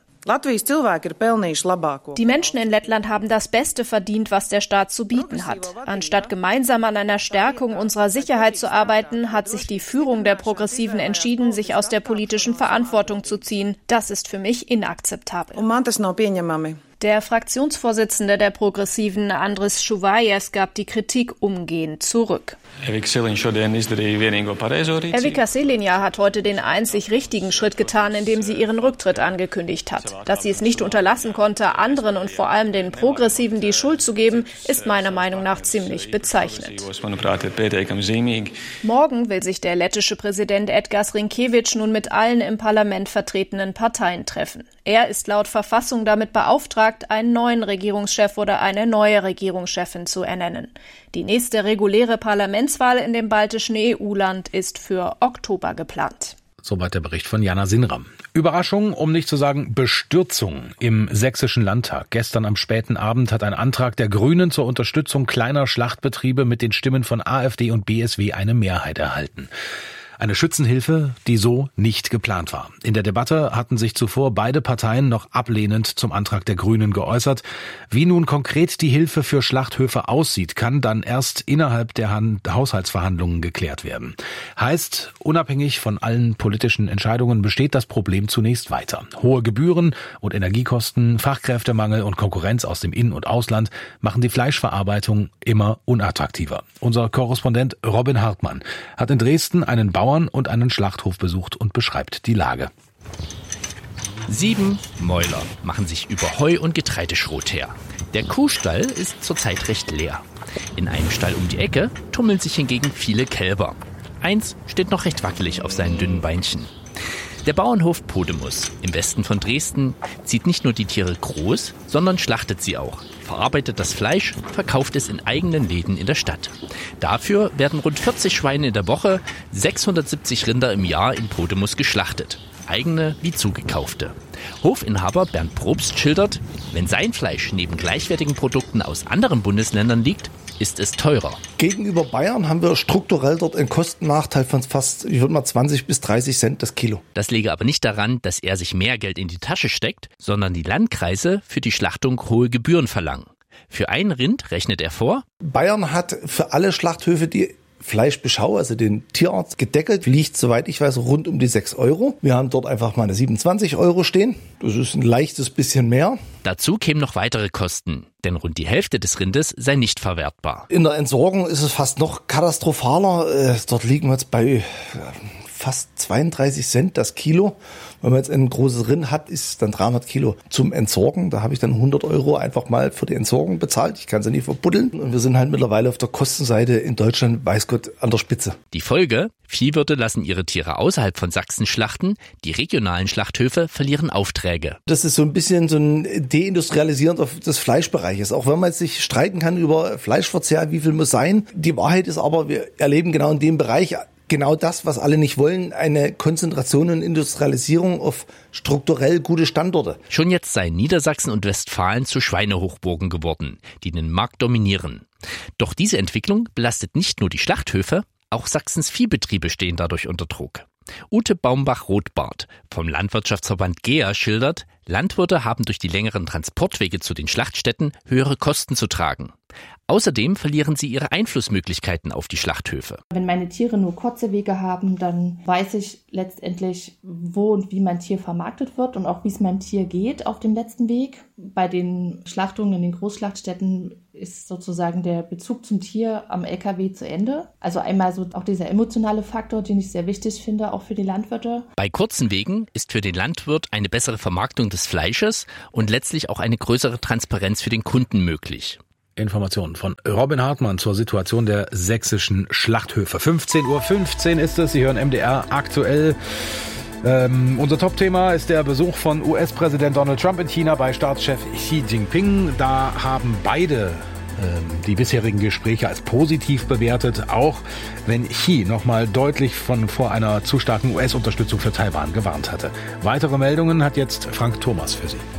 Die Menschen in Lettland haben das Beste verdient, was der Staat zu bieten hat. Anstatt gemeinsam an einer Stärkung unserer Sicherheit zu arbeiten, hat sich die Führung der Progressiven entschieden, sich aus der politischen Verantwortung zu ziehen. Das ist für mich inakzeptabel. Der Fraktionsvorsitzende der Progressiven, Andris Šuvajas, gab die Kritik umgehend zurück. Evika Selina hat heute den einzig richtigen Schritt getan, indem sie ihren Rücktritt angekündigt hat. Dass sie es nicht unterlassen konnte, anderen und vor allem den Progressiven die Schuld zu geben, ist meiner Meinung nach ziemlich bezeichnend. Morgen will sich der lettische Präsident Edgars Rinkēvičs nun mit allen im Parlament vertretenen Parteien treffen. Er ist laut Verfassung damit beauftragt, einen neuen Regierungschef oder eine neue Regierungschefin zu ernennen. Die nächste reguläre Parlamentswahl in dem baltischen E U-Land ist für Oktober geplant. Soweit der Bericht von Jana Sinram. Überraschung, um nicht zu sagen Bestürzung im sächsischen Landtag. Gestern am späten Abend hat ein Antrag der Grünen zur Unterstützung kleiner Schlachtbetriebe mit den Stimmen von AfD und B S W eine Mehrheit erhalten. Eine Schützenhilfe, die so nicht geplant war. In der Debatte hatten sich zuvor beide Parteien noch ablehnend zum Antrag der Grünen geäußert. Wie nun konkret die Hilfe für Schlachthöfe aussieht, kann dann erst innerhalb der Hand- Haushaltsverhandlungen geklärt werden. Heißt, unabhängig von allen politischen Entscheidungen besteht das Problem zunächst weiter. Hohe Gebühren und Energiekosten, Fachkräftemangel und Konkurrenz aus dem In- und Ausland machen die Fleischverarbeitung immer unattraktiver. Unser Korrespondent Robin Hartmann hat in Dresden einen Bauern und einen Schlachthof besucht und beschreibt die Lage. Sieben Mäuler machen sich über Heu- und Getreideschrot her. Der Kuhstall ist zurzeit recht leer. In einem Stall um die Ecke tummeln sich hingegen viele Kälber. Eins steht noch recht wackelig auf seinen dünnen Beinchen. Der Bauernhof Podemus im Westen von Dresden zieht nicht nur die Tiere groß, sondern schlachtet sie auch, verarbeitet das Fleisch, verkauft es in eigenen Läden in der Stadt. Dafür werden rund vierzig Schweine in der Woche, sechshundertsiebzig Rinder im Jahr in Podemus geschlachtet. Eigene wie zugekaufte. Hofinhaber Bernd Probst schildert, wenn sein Fleisch neben gleichwertigen Produkten aus anderen Bundesländern liegt, ist es teurer. Gegenüber Bayern haben wir strukturell dort einen Kostennachteil von fast, ich würde mal zwanzig bis dreißig Cent das Kilo. Das liege aber nicht daran, dass er sich mehr Geld in die Tasche steckt, sondern die Landkreise für die Schlachtung hohe Gebühren verlangen. Für ein Rind rechnet er vor: Bayern hat für alle Schlachthöfe die Fleischbeschau, also den Tierarzt, gedeckelt, liegt, soweit ich weiß, rund um die sechs Euro. Wir haben dort einfach mal eine siebenundzwanzig Euro stehen. Das ist ein leichtes bisschen mehr. Dazu kämen noch weitere Kosten, denn rund die Hälfte des Rindes sei nicht verwertbar. In der Entsorgung ist es fast noch katastrophaler. Dort liegen wir jetzt bei fast zweiunddreißig Cent das Kilo. Wenn man jetzt ein großes Rind hat, ist es dann dreihundert Kilo zum Entsorgen. Da habe ich dann hundert Euro einfach mal für die Entsorgung bezahlt. Ich kann sie nie verbuddeln. Und wir sind halt mittlerweile auf der Kostenseite in Deutschland, weiß Gott, an der Spitze. Die Folge: Viehwirte lassen ihre Tiere außerhalb von Sachsen schlachten. Die regionalen Schlachthöfe verlieren Aufträge. Das ist so ein bisschen so ein Deindustrialisieren des Fleischbereiches. Auch wenn man jetzt sich streiten kann über Fleischverzehr, wie viel muss sein. Die Wahrheit ist aber, wir erleben genau in dem Bereich genau das, was alle nicht wollen, eine Konzentration und Industrialisierung auf strukturell gute Standorte. Schon jetzt seien Niedersachsen und Westfalen zu Schweinehochburgen geworden, die den Markt dominieren. Doch diese Entwicklung belastet nicht nur die Schlachthöfe, auch Sachsens Viehbetriebe stehen dadurch unter Druck. Ute Baumbach-Rothbart vom Landwirtschaftsverband GEA schildert, Landwirte haben durch die längeren Transportwege zu den Schlachtstätten höhere Kosten zu tragen. Außerdem verlieren sie ihre Einflussmöglichkeiten auf die Schlachthöfe. Wenn meine Tiere nur kurze Wege haben, dann weiß ich letztendlich, wo und wie mein Tier vermarktet wird und auch wie es meinem Tier geht auf dem letzten Weg. Bei den Schlachtungen in den Großschlachtstätten ist sozusagen der Bezug zum Tier am L K W zu Ende. Also einmal so auch dieser emotionale Faktor, den ich sehr wichtig finde, auch für die Landwirte. Bei kurzen Wegen ist für den Landwirt eine bessere Vermarktung des Fleisches und letztlich auch eine größere Transparenz für den Kunden möglich. Informationen von Robin Hartmann zur Situation der sächsischen Schlachthöfe. fünfzehn Uhr fünfzehn ist es, Sie hören M D R aktuell. Ähm, unser Top-Thema ist der Besuch von U S-Präsident Donald Trump in China bei Staatschef Xi Jinping. Da haben beide ähm, die bisherigen Gespräche als positiv bewertet, auch wenn Xi nochmal deutlich von vor einer zu starken U S-Unterstützung für Taiwan gewarnt hatte. Weitere Meldungen hat jetzt Frank Thomas für Sie.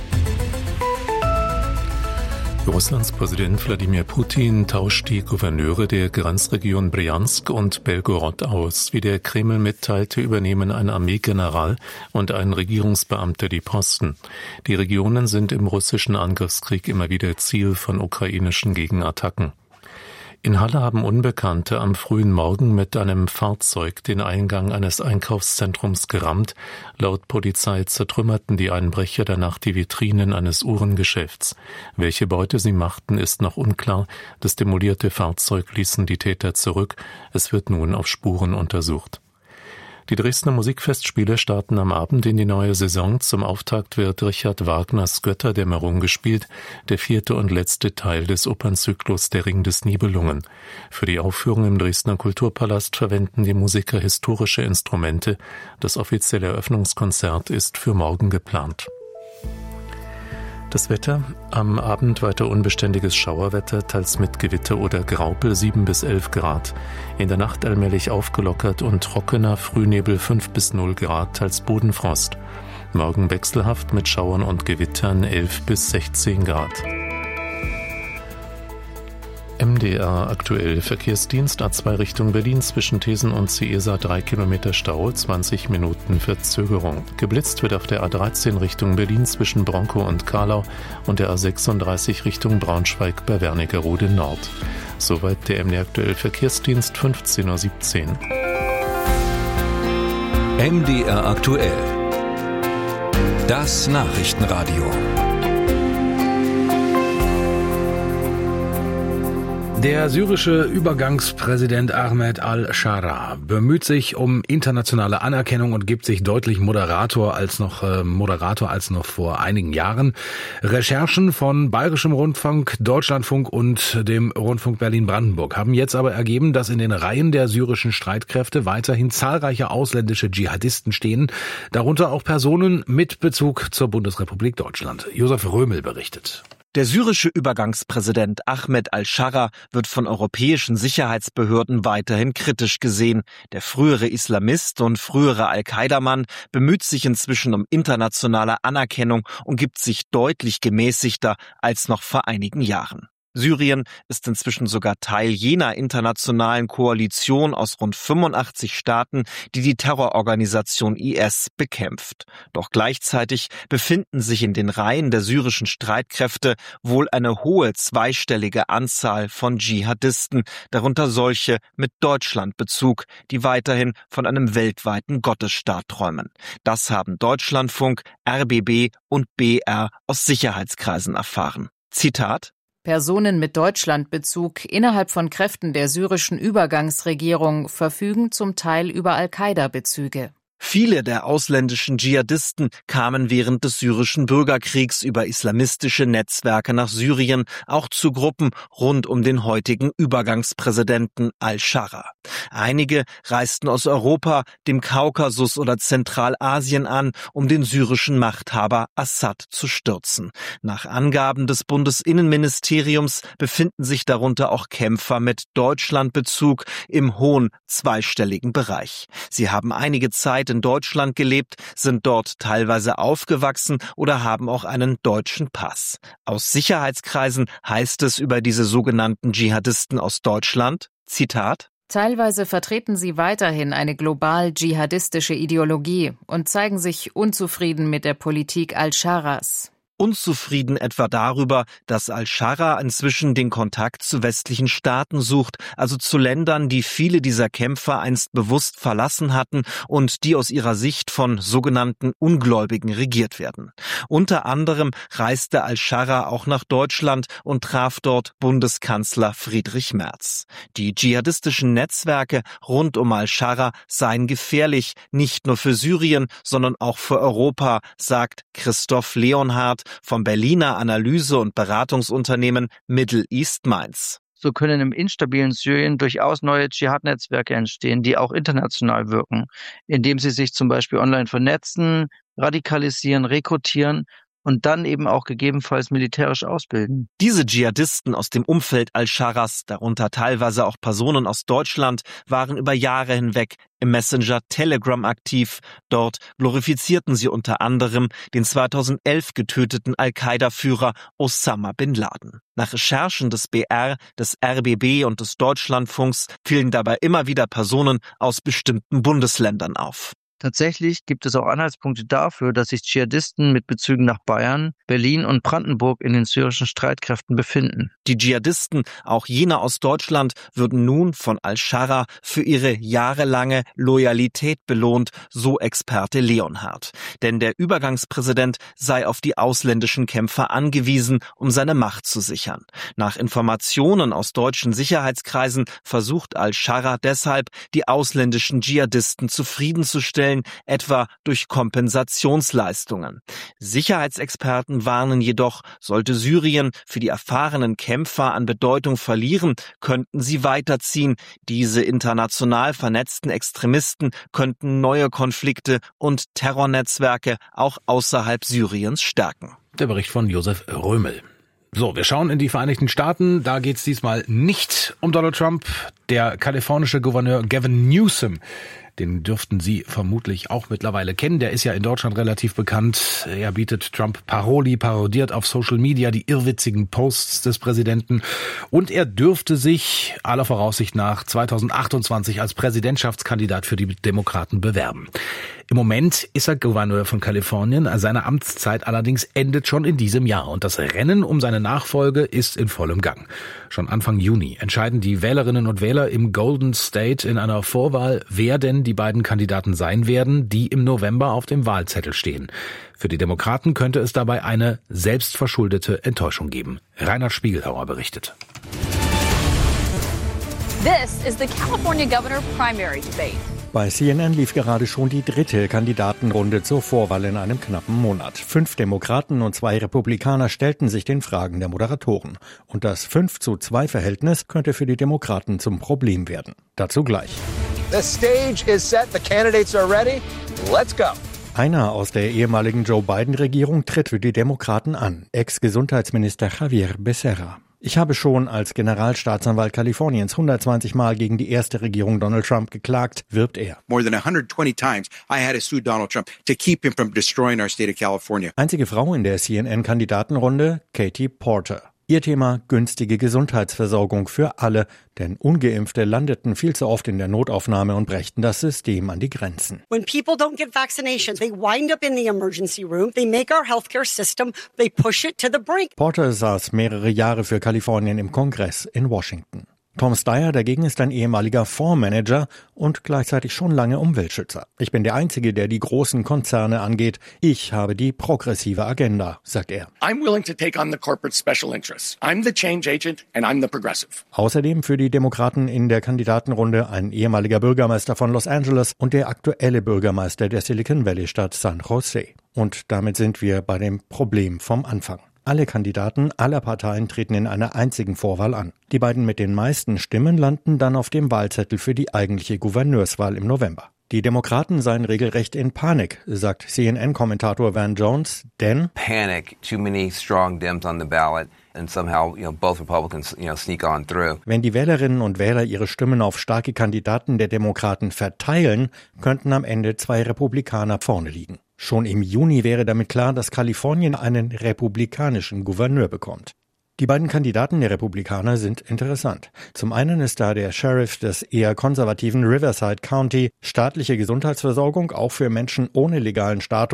Russlands Präsident Wladimir Putin tauscht die Gouverneure der Grenzregion Brjansk und Belgorod aus. Wie der Kreml mitteilte, übernehmen ein Armeegeneral und ein Regierungsbeamter die Posten. Die Regionen sind im russischen Angriffskrieg immer wieder Ziel von ukrainischen Gegenattacken. In Halle haben Unbekannte am frühen Morgen mit einem Fahrzeug den Eingang eines Einkaufszentrums gerammt. Laut Polizei zertrümmerten die Einbrecher danach die Vitrinen eines Uhrengeschäfts. Welche Beute sie machten, ist noch unklar. Das demolierte Fahrzeug ließen die Täter zurück. Es wird nun auf Spuren untersucht. Die Dresdner Musikfestspiele starten am Abend in die neue Saison. Zum Auftakt wird Richard Wagners Götterdämmerung gespielt, der vierte und letzte Teil des Opernzyklus Der Ring des Nibelungen. Für die Aufführung im Dresdner Kulturpalast verwenden die Musiker historische Instrumente. Das offizielle Eröffnungskonzert ist für morgen geplant. Das Wetter, am Abend weiter unbeständiges Schauerwetter, teils mit Gewitter oder Graupel, sieben bis elf Grad. In der Nacht allmählich aufgelockert und trockener, Frühnebel fünf bis null Grad, teils Bodenfrost. Morgen wechselhaft mit Schauern und Gewittern, elf bis sechzehn Grad. M D R aktuell. Verkehrsdienst A zwei Richtung Berlin zwischen Thesen und Ciesa drei Kilometer Stau, zwanzig Minuten Verzögerung. Geblitzt wird auf der A dreizehn Richtung Berlin zwischen Bronkow und Karlau und der A sechsunddreißig Richtung Braunschweig bei Wernigerode Nord. Soweit der M D R aktuell Verkehrsdienst, fünfzehn Uhr siebzehn. M D R aktuell. Das Nachrichtenradio. Der syrische Übergangspräsident Ahmed al-Shara bemüht sich um internationale Anerkennung und gibt sich deutlich Moderator als noch äh, Moderator als noch vor einigen Jahren. Recherchen von Bayerischem Rundfunk, Deutschlandfunk und dem Rundfunk Berlin-Brandenburg haben jetzt aber ergeben, dass in den Reihen der syrischen Streitkräfte weiterhin zahlreiche ausländische Dschihadisten stehen, darunter auch Personen mit Bezug zur Bundesrepublik Deutschland. Josef Römel berichtet. Der syrische Übergangspräsident Ahmed al-Shara wird von europäischen Sicherheitsbehörden weiterhin kritisch gesehen. Der frühere Islamist und frühere Al-Qaida-Mann bemüht sich inzwischen um internationale Anerkennung und gibt sich deutlich gemäßigter als noch vor einigen Jahren. Syrien ist inzwischen sogar Teil jener internationalen Koalition aus rund fünfundachtzig Staaten, die die Terrororganisation I S bekämpft. Doch gleichzeitig befinden sich in den Reihen der syrischen Streitkräfte wohl eine hohe zweistellige Anzahl von Dschihadisten, darunter solche mit Deutschlandbezug, die weiterhin von einem weltweiten Gottesstaat träumen. Das haben Deutschlandfunk, R B B und B R aus Sicherheitskreisen erfahren. Zitat: Personen mit Deutschlandbezug innerhalb von Kräften der syrischen Übergangsregierung verfügen zum Teil über Al-Qaida-Bezüge. Viele der ausländischen Dschihadisten kamen während des syrischen Bürgerkriegs über islamistische Netzwerke nach Syrien, auch zu Gruppen rund um den heutigen Übergangspräsidenten al-Shara. Einige reisten aus Europa, dem Kaukasus oder Zentralasien an, um den syrischen Machthaber Assad zu stürzen. Nach Angaben des Bundesinnenministeriums befinden sich darunter auch Kämpfer mit Deutschlandbezug im hohen zweistelligen Bereich. Sie haben einige Zeit in Deutschland gelebt, sind dort teilweise aufgewachsen oder haben auch einen deutschen Pass. Aus Sicherheitskreisen heißt es über diese sogenannten Dschihadisten aus Deutschland, Zitat: Teilweise vertreten sie weiterhin eine global dschihadistische Ideologie und zeigen sich unzufrieden mit der Politik al-Sharas. unzufrieden etwa darüber, dass al-Sharra inzwischen den Kontakt zu westlichen Staaten sucht, also zu Ländern, die viele dieser Kämpfer einst bewusst verlassen hatten und die aus ihrer Sicht von sogenannten Ungläubigen regiert werden. Unter anderem reiste al-Sharra auch nach Deutschland und traf dort Bundeskanzler Friedrich Merz. Die dschihadistischen Netzwerke rund um al-Sharra seien gefährlich, nicht nur für Syrien, sondern auch für Europa, sagt Christoph Leonhardt vom Berliner Analyse- und Beratungsunternehmen Middle East Minds. So können im instabilen Syrien durchaus neue Dschihad-Netzwerke entstehen, die auch international wirken, indem sie sich zum Beispiel online vernetzen, radikalisieren, rekrutieren und dann eben auch gegebenenfalls militärisch ausbilden. Diese Dschihadisten aus dem Umfeld al-Sharras, darunter teilweise auch Personen aus Deutschland, waren über Jahre hinweg im Messenger Telegram aktiv. Dort glorifizierten sie unter anderem den zweitausendelf getöteten Al-Qaida-Führer Osama bin Laden. Nach Recherchen des B R, des R B B und des Deutschlandfunks fielen dabei immer wieder Personen aus bestimmten Bundesländern auf. Tatsächlich gibt es auch Anhaltspunkte dafür, dass sich Dschihadisten mit Bezügen nach Bayern, Berlin und Brandenburg in den syrischen Streitkräften befinden. Die Dschihadisten, auch jene aus Deutschland, würden nun von al-Sharra für ihre jahrelange Loyalität belohnt, so Experte Leonhardt. Denn der Übergangspräsident sei auf die ausländischen Kämpfer angewiesen, um seine Macht zu sichern. Nach Informationen aus deutschen Sicherheitskreisen versucht al-Sharra deshalb, die ausländischen Dschihadisten zufriedenzustellen, etwa durch Kompensationsleistungen. Sicherheitsexperten warnen jedoch, sollte Syrien für die erfahrenen Kämpfer an Bedeutung verlieren, könnten sie weiterziehen. Diese international vernetzten Extremisten könnten neue Konflikte und Terrornetzwerke auch außerhalb Syriens stärken. Der Bericht von Josef Römel. So, wir schauen in die Vereinigten Staaten. Da geht es diesmal nicht um Donald Trump. Der kalifornische Gouverneur Gavin Newsom, den dürften Sie vermutlich auch mittlerweile kennen. Der ist ja in Deutschland relativ bekannt. Er bietet Trump Paroli, parodiert auf Social Media die irrwitzigen Posts des Präsidenten. Und er dürfte sich aller Voraussicht nach zweitausendachtundzwanzig als Präsidentschaftskandidat für die Demokraten bewerben. Im Moment ist er Gouverneur von Kalifornien. Seine Amtszeit allerdings endet schon in diesem Jahr. Und das Rennen um seine Nachfolge ist in vollem Gang. Schon Anfang Juni entscheiden die Wählerinnen und Wähler im Golden State in einer Vorwahl, wer denn die beiden Kandidaten sein werden, die im November auf dem Wahlzettel stehen. Für die Demokraten könnte es dabei eine selbstverschuldete Enttäuschung geben. Reinhard Spiegelhauer berichtet. This is the California Governor Primary Debate. Bei C N N lief gerade schon die dritte Kandidatenrunde zur Vorwahl in einem knappen Monat. Fünf Demokraten und zwei Republikaner stellten sich den Fragen der Moderatoren. Und das fünf zu zwei Verhältnis könnte für die Demokraten zum Problem werden. Dazu gleich. The stage is set, the candidates are ready. Let's go. Einer aus der ehemaligen Joe Biden-Regierung tritt für die Demokraten an, Ex-Gesundheitsminister Javier Becerra. Ich habe schon als Generalstaatsanwalt Kaliforniens hundertzwanzig Mal gegen die erste Regierung Donald Trump geklagt, wirbt er. More than one hundred twenty times I had to sue Donald Trump to keep him from destroying our state of California. Einzige Frau in der C N N-Kandidatenrunde, Katie Porter. Ihr Thema günstige Gesundheitsversorgung für alle, denn Ungeimpfte landeten viel zu oft in der Notaufnahme und brächten das System an die Grenzen. When people don't get vaccinations, they wind up in the emergency room, they make our healthcare system, they push it to the brink. Porter saß mehrere Jahre für Kalifornien im Kongress in Washington. Tom Steyer dagegen ist ein ehemaliger Fondsmanager und gleichzeitig schon lange Umweltschützer. Ich bin der Einzige, der die großen Konzerne angeht. Ich habe die progressive Agenda, sagt er. I'm willing to take on the corporate special interests. I'm the change agent and I'm the progressive. Außerdem für die Demokraten in der Kandidatenrunde ein ehemaliger Bürgermeister von Los Angeles und der aktuelle Bürgermeister der Silicon Valley-Stadt San Jose. Und damit sind wir bei dem Problem vom Anfang. Alle Kandidaten aller Parteien treten in einer einzigen Vorwahl an. Die beiden mit den meisten Stimmen landen dann auf dem Wahlzettel für die eigentliche Gouverneurswahl im November. Die Demokraten seien regelrecht in Panik, sagt C N N-Kommentator Van Jones, denn Panic, too many strong Dems on the ballot and somehow, you know, both Republicans, you know, sneak on through. Wenn die Wählerinnen und Wähler ihre Stimmen auf starke Kandidaten der Demokraten verteilen, könnten am Ende zwei Republikaner vorne liegen. Schon im Juni wäre damit klar, dass Kalifornien einen republikanischen Gouverneur bekommt. Die beiden Kandidaten der Republikaner sind interessant. Zum einen ist da der Sheriff des eher konservativen Riverside County, staatliche Gesundheitsversorgung auch für Menschen ohne legalen Status,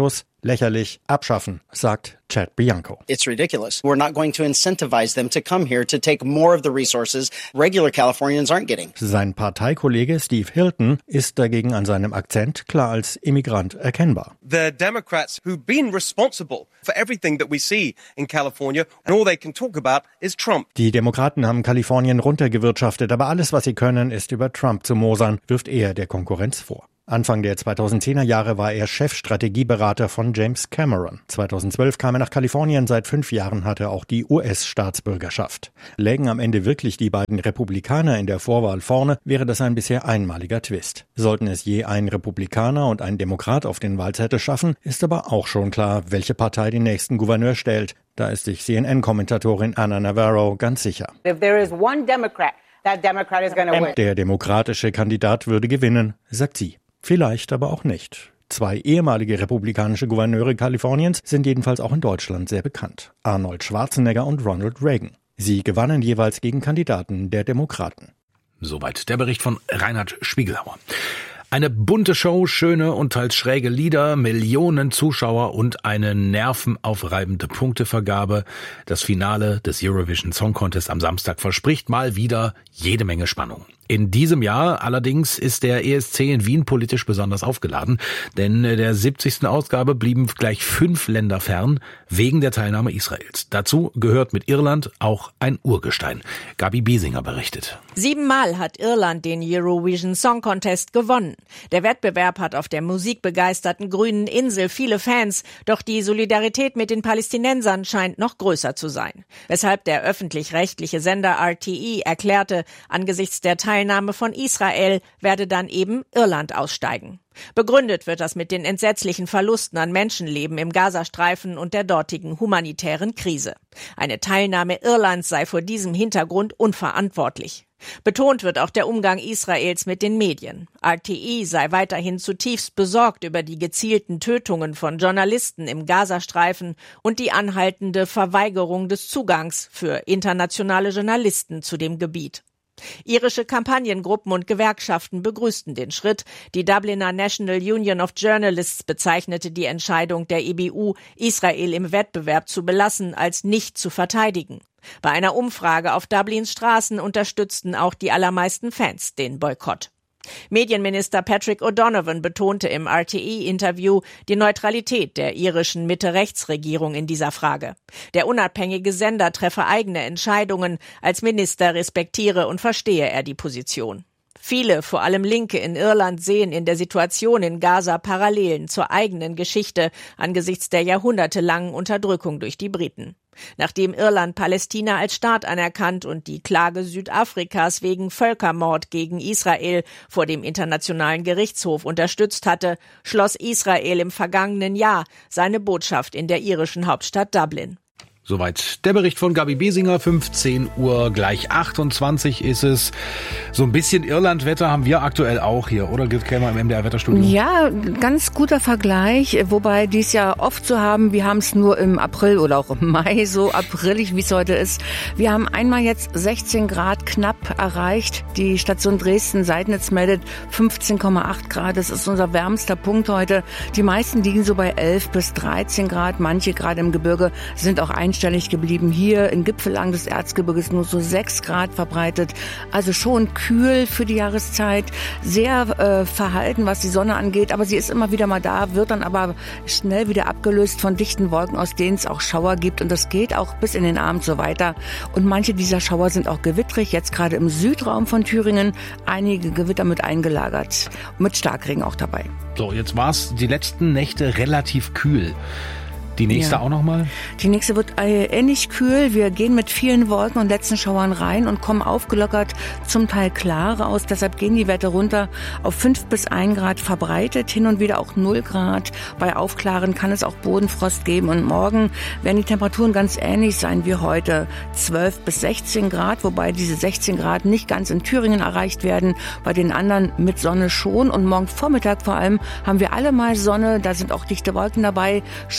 Lächerlich, abschaffen, sagt Chad Bianco. It's ridiculous. We're not going to incentivize them to come here to take more of the resources regular Californians aren't getting. Sein Parteikollege Steve Hilton ist dagegen an seinem Akzent klar als Immigrant erkennbar. The Democrats who've been responsible for everything that we see in California and all they can talk about is Trump. Die Demokraten haben Kalifornien runtergewirtschaftet, aber alles, was sie können, ist über Trump zu mosern, wirft er der Konkurrenz vor. Anfang der zweitausendzehner Jahre war er Chefstrategieberater von James Cameron. zweitausendzwölf kam er nach Kalifornien, seit fünf Jahren hat er auch die U S-Staatsbürgerschaft. Lägen am Ende wirklich die beiden Republikaner in der Vorwahl vorne, wäre das ein bisher einmaliger Twist. Sollten es je ein Republikaner und ein Demokrat auf den Wahlzettel schaffen, ist aber auch schon klar, welche Partei den nächsten Gouverneur stellt. Da ist sich C N N-Kommentatorin Anna Navarro ganz sicher. If there is one Democrat, that Democrat is going to win. Der demokratische Kandidat würde gewinnen, sagt sie. Vielleicht aber auch nicht. Zwei ehemalige republikanische Gouverneure Kaliforniens sind jedenfalls auch in Deutschland sehr bekannt. Arnold Schwarzenegger und Ronald Reagan. Sie gewannen jeweils gegen Kandidaten der Demokraten. Soweit der Bericht von Reinhard Spiegelhauer. Eine bunte Show, schöne und teils schräge Lieder, Millionen Zuschauer und eine nervenaufreibende Punktevergabe. Das Finale des Eurovision Song Contest am Samstag verspricht mal wieder jede Menge Spannung. In diesem Jahr allerdings ist der E S C in Wien politisch besonders aufgeladen, denn der siebzigsten Ausgabe blieben gleich fünf Länder fern, wegen der Teilnahme Israels. Dazu gehört mit Irland auch ein Urgestein. Gabi Biesinger berichtet. Siebenmal hat Irland den Eurovision Song Contest gewonnen. Der Wettbewerb hat auf der musikbegeisterten grünen Insel viele Fans, doch die Solidarität mit den Palästinensern scheint noch größer zu sein. Weshalb der öffentlich-rechtliche Sender R T E erklärte, angesichts der Teilnahme von Israel werde dann eben Irland aussteigen. Begründet wird das mit den entsetzlichen Verlusten an Menschenleben im Gazastreifen und der dortigen humanitären Krise. Eine Teilnahme Irlands sei vor diesem Hintergrund unverantwortlich. Betont wird auch der Umgang Israels mit den Medien. R T E sei weiterhin zutiefst besorgt über die gezielten Tötungen von Journalisten im Gazastreifen und die anhaltende Verweigerung des Zugangs für internationale Journalisten zu dem Gebiet. Irische Kampagnengruppen und Gewerkschaften begrüßten den Schritt. Die Dubliner National Union of Journalists bezeichnete die Entscheidung der E B U, Israel im Wettbewerb zu belassen, als nicht zu verteidigen. Bei einer Umfrage auf Dublins Straßen unterstützten auch die allermeisten Fans den Boykott. Medienminister Patrick O'Donovan betonte im R T E-Interview die Neutralität der irischen Mitte-Rechts-Regierung in dieser Frage. Der unabhängige Sender treffe eigene Entscheidungen. Als Minister respektiere und verstehe er die Position. Viele, vor allem Linke in Irland, sehen in der Situation in Gaza Parallelen zur eigenen Geschichte angesichts der jahrhundertelangen Unterdrückung durch die Briten. Nachdem Irland Palästina als Staat anerkannt und die Klage Südafrikas wegen Völkermord gegen Israel vor dem Internationalen Gerichtshof unterstützt hatte, schloss Israel im vergangenen Jahr seine Botschaft in der irischen Hauptstadt Dublin. Soweit der Bericht von Gabi Biesinger. fünfzehn Uhr gleich achtundzwanzig ist es. So ein bisschen Irlandwetter haben wir aktuell auch hier, oder? Gib Kämmer im M D R-Wetterstudio. Ja, ganz guter Vergleich, wobei dies ja oft so haben, wir haben es nur im April oder auch im Mai, so aprillig, wie es heute ist. Wir haben einmal jetzt sechzehn Grad knapp erreicht. Die Station Dresden-Seidnitz meldet fünfzehn Komma acht Grad. Das ist unser wärmster Punkt heute. Die meisten liegen so bei elf bis dreizehn Grad. Manche gerade im Gebirge sind auch ein einstellig geblieben. Hier in Gipfelang des Erzgebirges nur so sechs Grad verbreitet. Also schon kühl für die Jahreszeit. Sehr äh, verhalten, was die Sonne angeht. Aber sie ist immer wieder mal da, wird dann aber schnell wieder abgelöst von dichten Wolken, aus denen es auch Schauer gibt. Und das geht auch bis in den Abend so weiter. Und manche dieser Schauer sind auch gewittrig. Jetzt gerade im Südraum von Thüringen einige Gewitter mit eingelagert. Mit Starkregen auch dabei. So, jetzt war es die letzten Nächte relativ kühl. Die nächste ja. auch nochmal? Die nächste wird ähnlich kühl. Wir gehen mit vielen Wolken und letzten Schauern rein und kommen aufgelockert, zum Teil klar raus. Deshalb gehen die Werte runter auf fünf bis ein Grad verbreitet, hin und wieder auch null Grad. Bei Aufklaren kann es auch Bodenfrost geben. Und morgen werden die Temperaturen ganz ähnlich sein wie heute. zwölf bis sechzehn Grad, wobei diese sechzehn Grad nicht ganz in Thüringen erreicht werden. Bei den anderen mit Sonne schon. Und morgen Vormittag vor allem haben wir alle mal Sonne. Da sind auch dichte Wolken dabei. Schauer in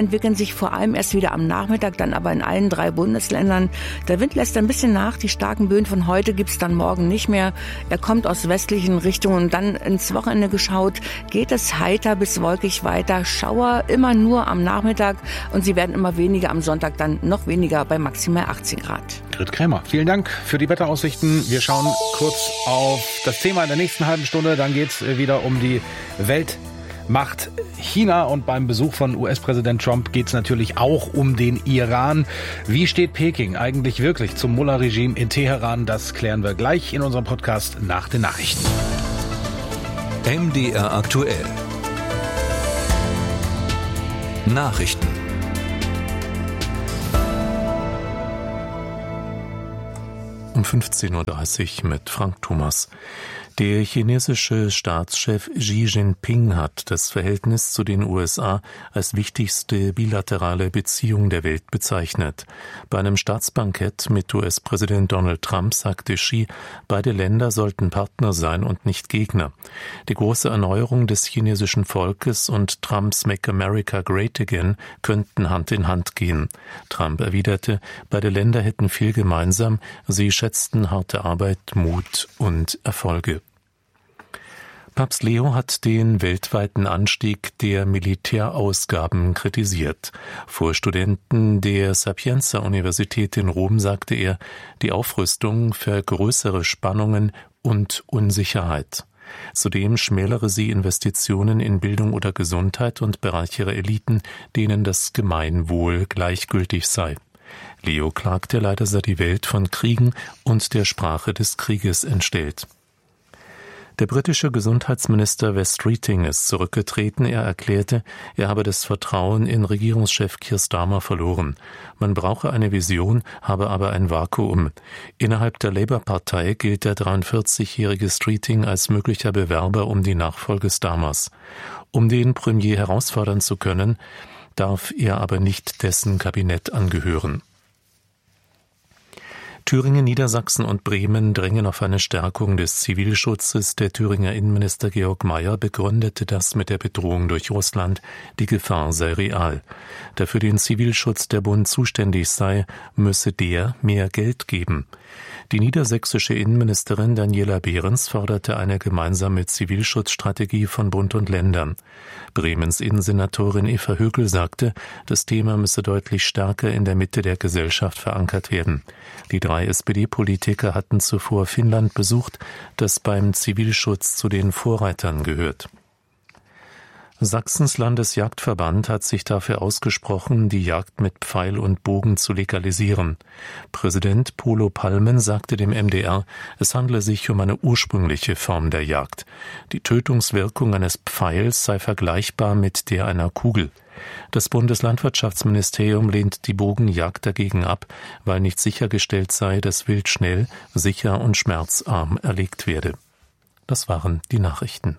entwickeln sich vor allem erst wieder am Nachmittag, dann aber in allen drei Bundesländern. Der Wind lässt ein bisschen nach. Die starken Böen von heute gibt's dann morgen nicht mehr. Er kommt aus westlichen Richtungen. Und dann ins Wochenende geschaut, geht es heiter bis wolkig weiter. Schauer immer nur am Nachmittag und sie werden immer weniger am Sonntag, dann noch weniger bei maximal achtzehn Grad. Grit Krämer, vielen Dank für die Wetteraussichten. Wir schauen kurz auf das Thema in der nächsten halben Stunde. Dann geht's wieder um die Weltmacht China und beim Besuch von U S-Präsident Trump geht es natürlich auch um den Iran. Wie steht Peking eigentlich wirklich zum Mullah-Regime in Teheran? Das klären wir gleich in unserem Podcast nach den Nachrichten. M D R aktuell. Nachrichten. Um fünfzehn Uhr dreißig mit Frank Thomas. Der chinesische Staatschef Xi Jinping hat das Verhältnis zu den U S A als wichtigste bilaterale Beziehung der Welt bezeichnet. Bei einem Staatsbankett mit U S-Präsident Donald Trump sagte Xi, beide Länder sollten Partner sein und nicht Gegner. Die große Erneuerung des chinesischen Volkes und Trumps Make America Great Again könnten Hand in Hand gehen. Trump erwiderte, beide Länder hätten viel gemeinsam, sie schätzten harte Arbeit, Mut und Erfolge. Papst Leo hat den weltweiten Anstieg der Militärausgaben kritisiert. Vor Studenten der Sapienza-Universität in Rom sagte er, die Aufrüstung vergrößere Spannungen und Unsicherheit. Zudem schmälere sie Investitionen in Bildung oder Gesundheit und bereichere Eliten, denen das Gemeinwohl gleichgültig sei. Leo klagte, leider sei die Welt von Kriegen und der Sprache des Krieges entstellt. Der britische Gesundheitsminister Wes Streeting ist zurückgetreten. Er erklärte, er habe das Vertrauen in Regierungschef Keir Starmer verloren. Man brauche eine Vision, habe aber ein Vakuum. Innerhalb der Labour-Partei gilt der dreiundvierzigjährige Streeting als möglicher Bewerber um die Nachfolge Starmers. Um den Premier herausfordern zu können, darf er aber nicht dessen Kabinett angehören. Thüringen, Niedersachsen und Bremen drängen auf eine Stärkung des Zivilschutzes. Der Thüringer Innenminister Georg Mayer begründete das mit der Bedrohung durch Russland. Die Gefahr sei real. Da für den Zivilschutz der Bund zuständig sei, müsse der mehr Geld geben. Die niedersächsische Innenministerin Daniela Behrens forderte eine gemeinsame Zivilschutzstrategie von Bund und Ländern. Bremens Innensenatorin Eva Högel sagte, das Thema müsse deutlich stärker in der Mitte der Gesellschaft verankert werden. Die drei S P D-Politiker hatten zuvor Finnland besucht, das beim Zivilschutz zu den Vorreitern gehört. Sachsens Landesjagdverband hat sich dafür ausgesprochen, die Jagd mit Pfeil und Bogen zu legalisieren. Präsident Polo Palmen sagte dem M D R, es handle sich um eine ursprüngliche Form der Jagd. Die Tötungswirkung eines Pfeils sei vergleichbar mit der einer Kugel. Das Bundeslandwirtschaftsministerium lehnt die Bogenjagd dagegen ab, weil nicht sichergestellt sei, dass Wild schnell, sicher und schmerzarm erlegt werde. Das waren die Nachrichten.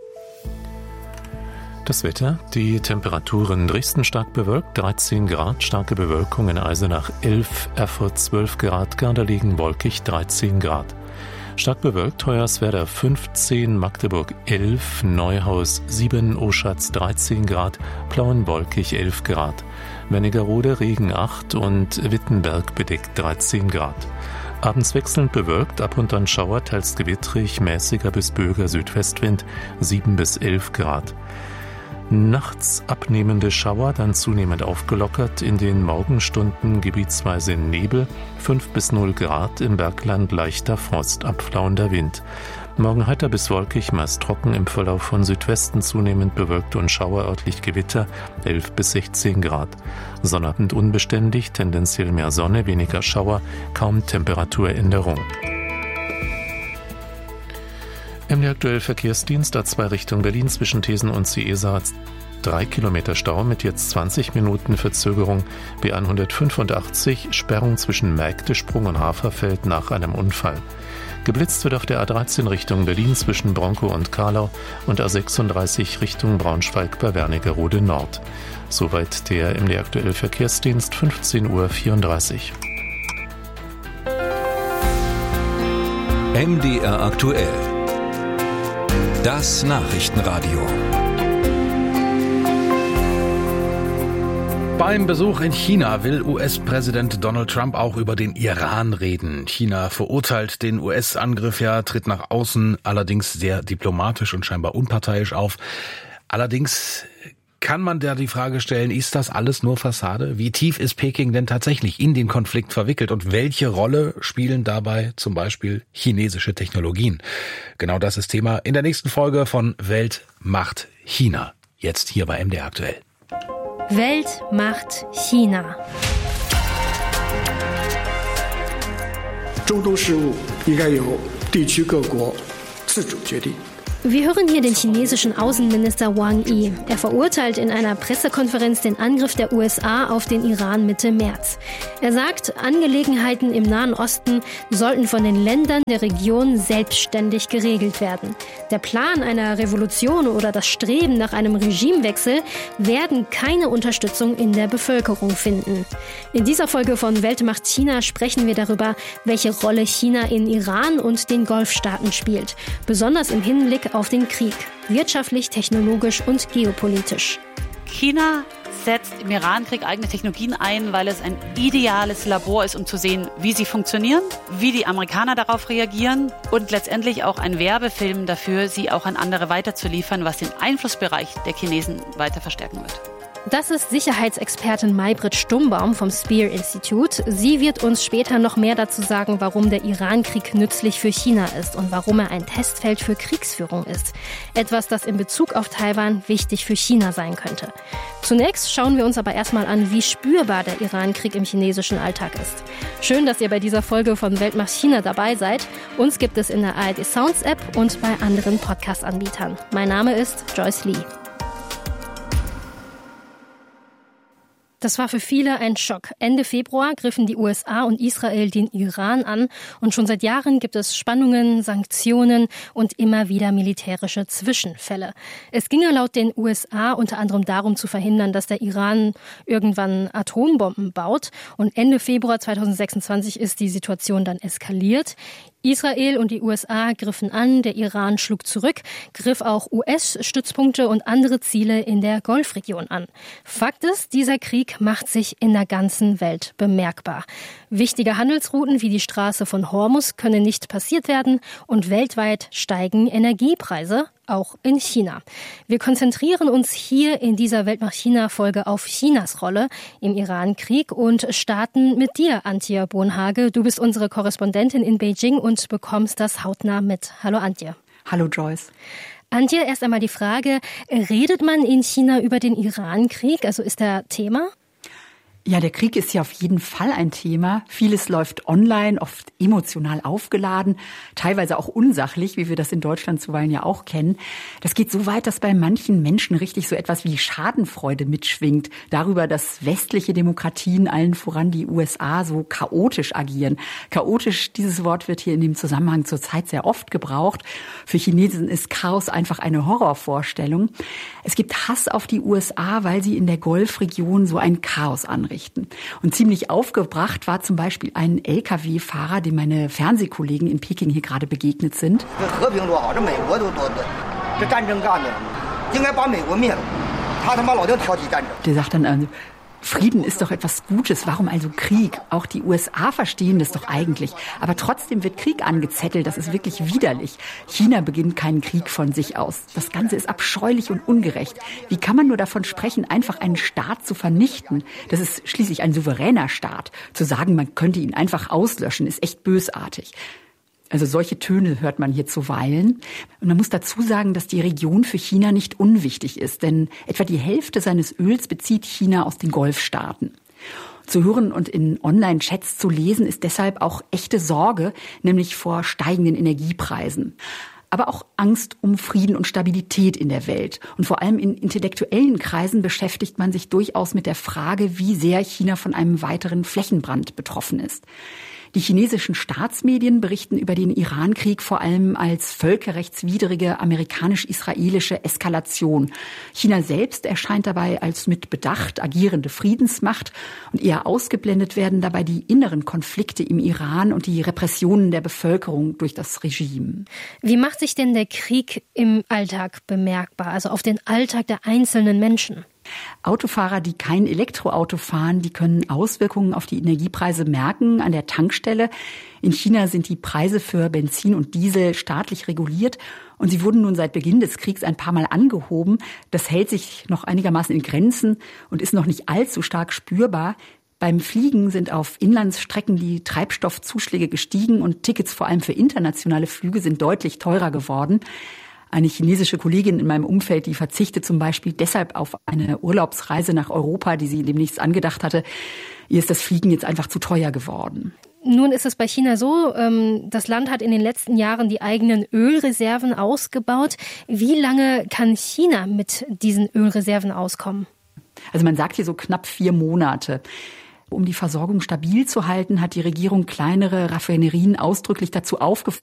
Das Wetter, die Temperaturen Dresden stark bewölkt, dreizehn Grad, starke Bewölkung in Eisenach elf, Erfurt zwölf Grad, Garderlegen wolkig dreizehn Grad. Stark bewölkt Hoyerswerda fünfzehn, Magdeburg elf, Neuhaus sieben, Oschatz dreizehn Grad, Plauen wolkig elf Grad. Wernigerode Regen acht und Wittenberg bedeckt dreizehn Grad. Abends wechselnd bewölkt, ab und an Schauer, teils gewittrig, mäßiger bis böiger Südwestwind sieben bis elf Grad. Nachts abnehmende Schauer, dann zunehmend aufgelockert, in den Morgenstunden gebietsweise Nebel, fünf bis null Grad, im Bergland leichter Frost, abflauender Wind. Morgen heiter bis wolkig, meist trocken, im Verlauf von Südwesten zunehmend bewölkt und Schauer, örtlich Gewitter, elf bis sechzehn Grad. Sonnabend unbeständig, tendenziell mehr Sonne, weniger Schauer, kaum Temperaturänderung. M D R aktuell Verkehrsdienst A zwei Richtung Berlin zwischen Thesen und Ciesa drei Kilometer Stau mit jetzt zwanzig Minuten Verzögerung. B hundertfünfundachtzig Sperrung zwischen Mägdesprung und Haferfeld nach einem Unfall. Geblitzt wird auf der A dreizehn Richtung Berlin zwischen Bronkow und Karlau und A sechsunddreißig Richtung Braunschweig bei Wernigerode Nord. Soweit der M D R aktuell Verkehrsdienst, fünfzehn Uhr vierunddreißig. M D R aktuell. Das Nachrichtenradio. Beim Besuch in China will U S-Präsident Donald Trump auch über den Iran reden. China verurteilt den U S-Angriff ja, tritt nach außen allerdings sehr diplomatisch und scheinbar unparteiisch auf. Allerdings kann man da die Frage stellen, ist das alles nur Fassade? Wie tief ist Peking denn tatsächlich in den Konflikt verwickelt und welche Rolle spielen dabei zum Beispiel chinesische Technologien? Genau das ist Thema in der nächsten Folge von Welt macht China. Jetzt hier bei M D R aktuell. Welt macht China. Wir hören hier den chinesischen Außenminister Wang Yi. Er verurteilt in einer Pressekonferenz den Angriff der U S A auf den Iran Mitte März. Er sagt, Angelegenheiten im Nahen Osten sollten von den Ländern der Region selbstständig geregelt werden. Der Plan einer Revolution oder das Streben nach einem Regimewechsel werden keine Unterstützung in der Bevölkerung finden. In dieser Folge von Welt macht China sprechen wir darüber, welche Rolle China in Iran und den Golfstaaten spielt, besonders im Hinblick auf den Krieg, wirtschaftlich, technologisch und geopolitisch. China setzt im Iran-Krieg eigene Technologien ein, weil es ein ideales Labor ist, um zu sehen, wie sie funktionieren, wie die Amerikaner darauf reagieren und letztendlich auch ein Werbefilm dafür, sie auch an andere weiterzuliefern, was den Einflussbereich der Chinesen weiter verstärken wird. Das ist Sicherheitsexpertin Maybrit Stumbaum vom Spear-Institut. Sie wird uns später noch mehr dazu sagen, warum der Iran-Krieg nützlich für China ist und warum er ein Testfeld für Kriegsführung ist. Etwas, das in Bezug auf Taiwan wichtig für China sein könnte. Zunächst schauen wir uns aber erstmal an, wie spürbar der Iran-Krieg im chinesischen Alltag ist. Schön, dass ihr bei dieser Folge von Welt macht China dabei seid. Uns gibt es in der A R D Sounds App und bei anderen Podcast-Anbietern. Mein Name ist Joyce Lee. Das war für viele ein Schock. Ende Februar griffen die U S A und Israel den Iran an und schon seit Jahren gibt es Spannungen, Sanktionen und immer wieder militärische Zwischenfälle. Es ginge laut den U S A unter anderem darum zu verhindern, dass der Iran irgendwann Atombomben baut und Ende Februar zweitausendsechsundzwanzig ist die Situation dann eskaliert. Israel und die U S A griffen an, der Iran schlug zurück, griff auch U S-Stützpunkte und andere Ziele in der Golfregion an. Fakt ist, dieser Krieg macht sich in der ganzen Welt bemerkbar. Wichtige Handelsrouten wie die Straße von Hormuz können nicht passiert werden und weltweit steigen Energiepreise, auch in China. Wir konzentrieren uns hier in dieser Welt macht China-Folge auf Chinas Rolle im Iran-Krieg und starten mit dir, Antje Bohnhage. Du bist unsere Korrespondentin in Beijing und bekommst das hautnah mit. Hallo Antje. Hallo Joyce. Antje, erst einmal die Frage, redet man in China über den Iran-Krieg? Also ist der Thema? Ja, der Krieg ist ja auf jeden Fall ein Thema. Vieles läuft online, oft emotional aufgeladen, teilweise auch unsachlich, wie wir das in Deutschland zuweilen ja auch kennen. Das geht so weit, dass bei manchen Menschen richtig so etwas wie Schadenfreude mitschwingt, darüber, dass westliche Demokratien, allen voran die U S A, so chaotisch agieren. Chaotisch, dieses Wort wird hier in dem Zusammenhang zurzeit sehr oft gebraucht. Für Chinesen ist Chaos einfach eine Horrorvorstellung. Es gibt Hass auf die U S A, weil sie in der Golfregion so ein Chaos anrichten. Und ziemlich aufgebracht war zum Beispiel ein L K W-Fahrer, dem meine Fernsehkollegen in Peking hier gerade begegnet sind. Der sagt dann, also, Frieden ist doch etwas Gutes, warum also Krieg? Auch die U S A verstehen das doch eigentlich. Aber trotzdem wird Krieg angezettelt, das ist wirklich widerlich. China beginnt keinen Krieg von sich aus. Das Ganze ist abscheulich und ungerecht. Wie kann man nur davon sprechen, einfach einen Staat zu vernichten? Das ist schließlich ein souveräner Staat. Zu sagen, man könnte ihn einfach auslöschen, ist echt bösartig. Also solche Töne hört man hier zuweilen. Und man muss dazu sagen, dass die Region für China nicht unwichtig ist, denn etwa die Hälfte seines Öls bezieht China aus den Golfstaaten. Zu hören und in Online-Chats zu lesen ist deshalb auch echte Sorge, nämlich vor steigenden Energiepreisen. Aber auch Angst um Frieden und Stabilität in der Welt. Und vor allem in intellektuellen Kreisen beschäftigt man sich durchaus mit der Frage, wie sehr China von einem weiteren Flächenbrand betroffen ist. Die chinesischen Staatsmedien berichten über den Iran-Krieg vor allem als völkerrechtswidrige amerikanisch-israelische Eskalation. China selbst erscheint dabei als mit Bedacht agierende Friedensmacht und eher ausgeblendet werden dabei die inneren Konflikte im Iran und die Repressionen der Bevölkerung durch das Regime. Wie macht sich denn der Krieg im Alltag bemerkbar, also auf den Alltag der einzelnen Menschen? Autofahrer, die kein Elektroauto fahren, die können Auswirkungen auf die Energiepreise merken an der Tankstelle. In China sind die Preise für Benzin und Diesel staatlich reguliert und sie wurden nun seit Beginn des Kriegs ein paar Mal angehoben. Das hält sich noch einigermaßen in Grenzen und ist noch nicht allzu stark spürbar. Beim Fliegen sind auf Inlandsstrecken die Treibstoffzuschläge gestiegen und Tickets vor allem für internationale Flüge sind deutlich teurer geworden. Eine chinesische Kollegin in meinem Umfeld, die verzichtet zum Beispiel deshalb auf eine Urlaubsreise nach Europa, die sie demnächst angedacht hatte. Ihr ist das Fliegen jetzt einfach zu teuer geworden. Nun ist es bei China so, das Land hat in den letzten Jahren die eigenen Ölreserven ausgebaut. Wie lange kann China mit diesen Ölreserven auskommen? Also man sagt hier so knapp vier Monate. Um die Versorgung stabil zu halten, hat die Regierung kleinere Raffinerien ausdrücklich dazu aufgefordert,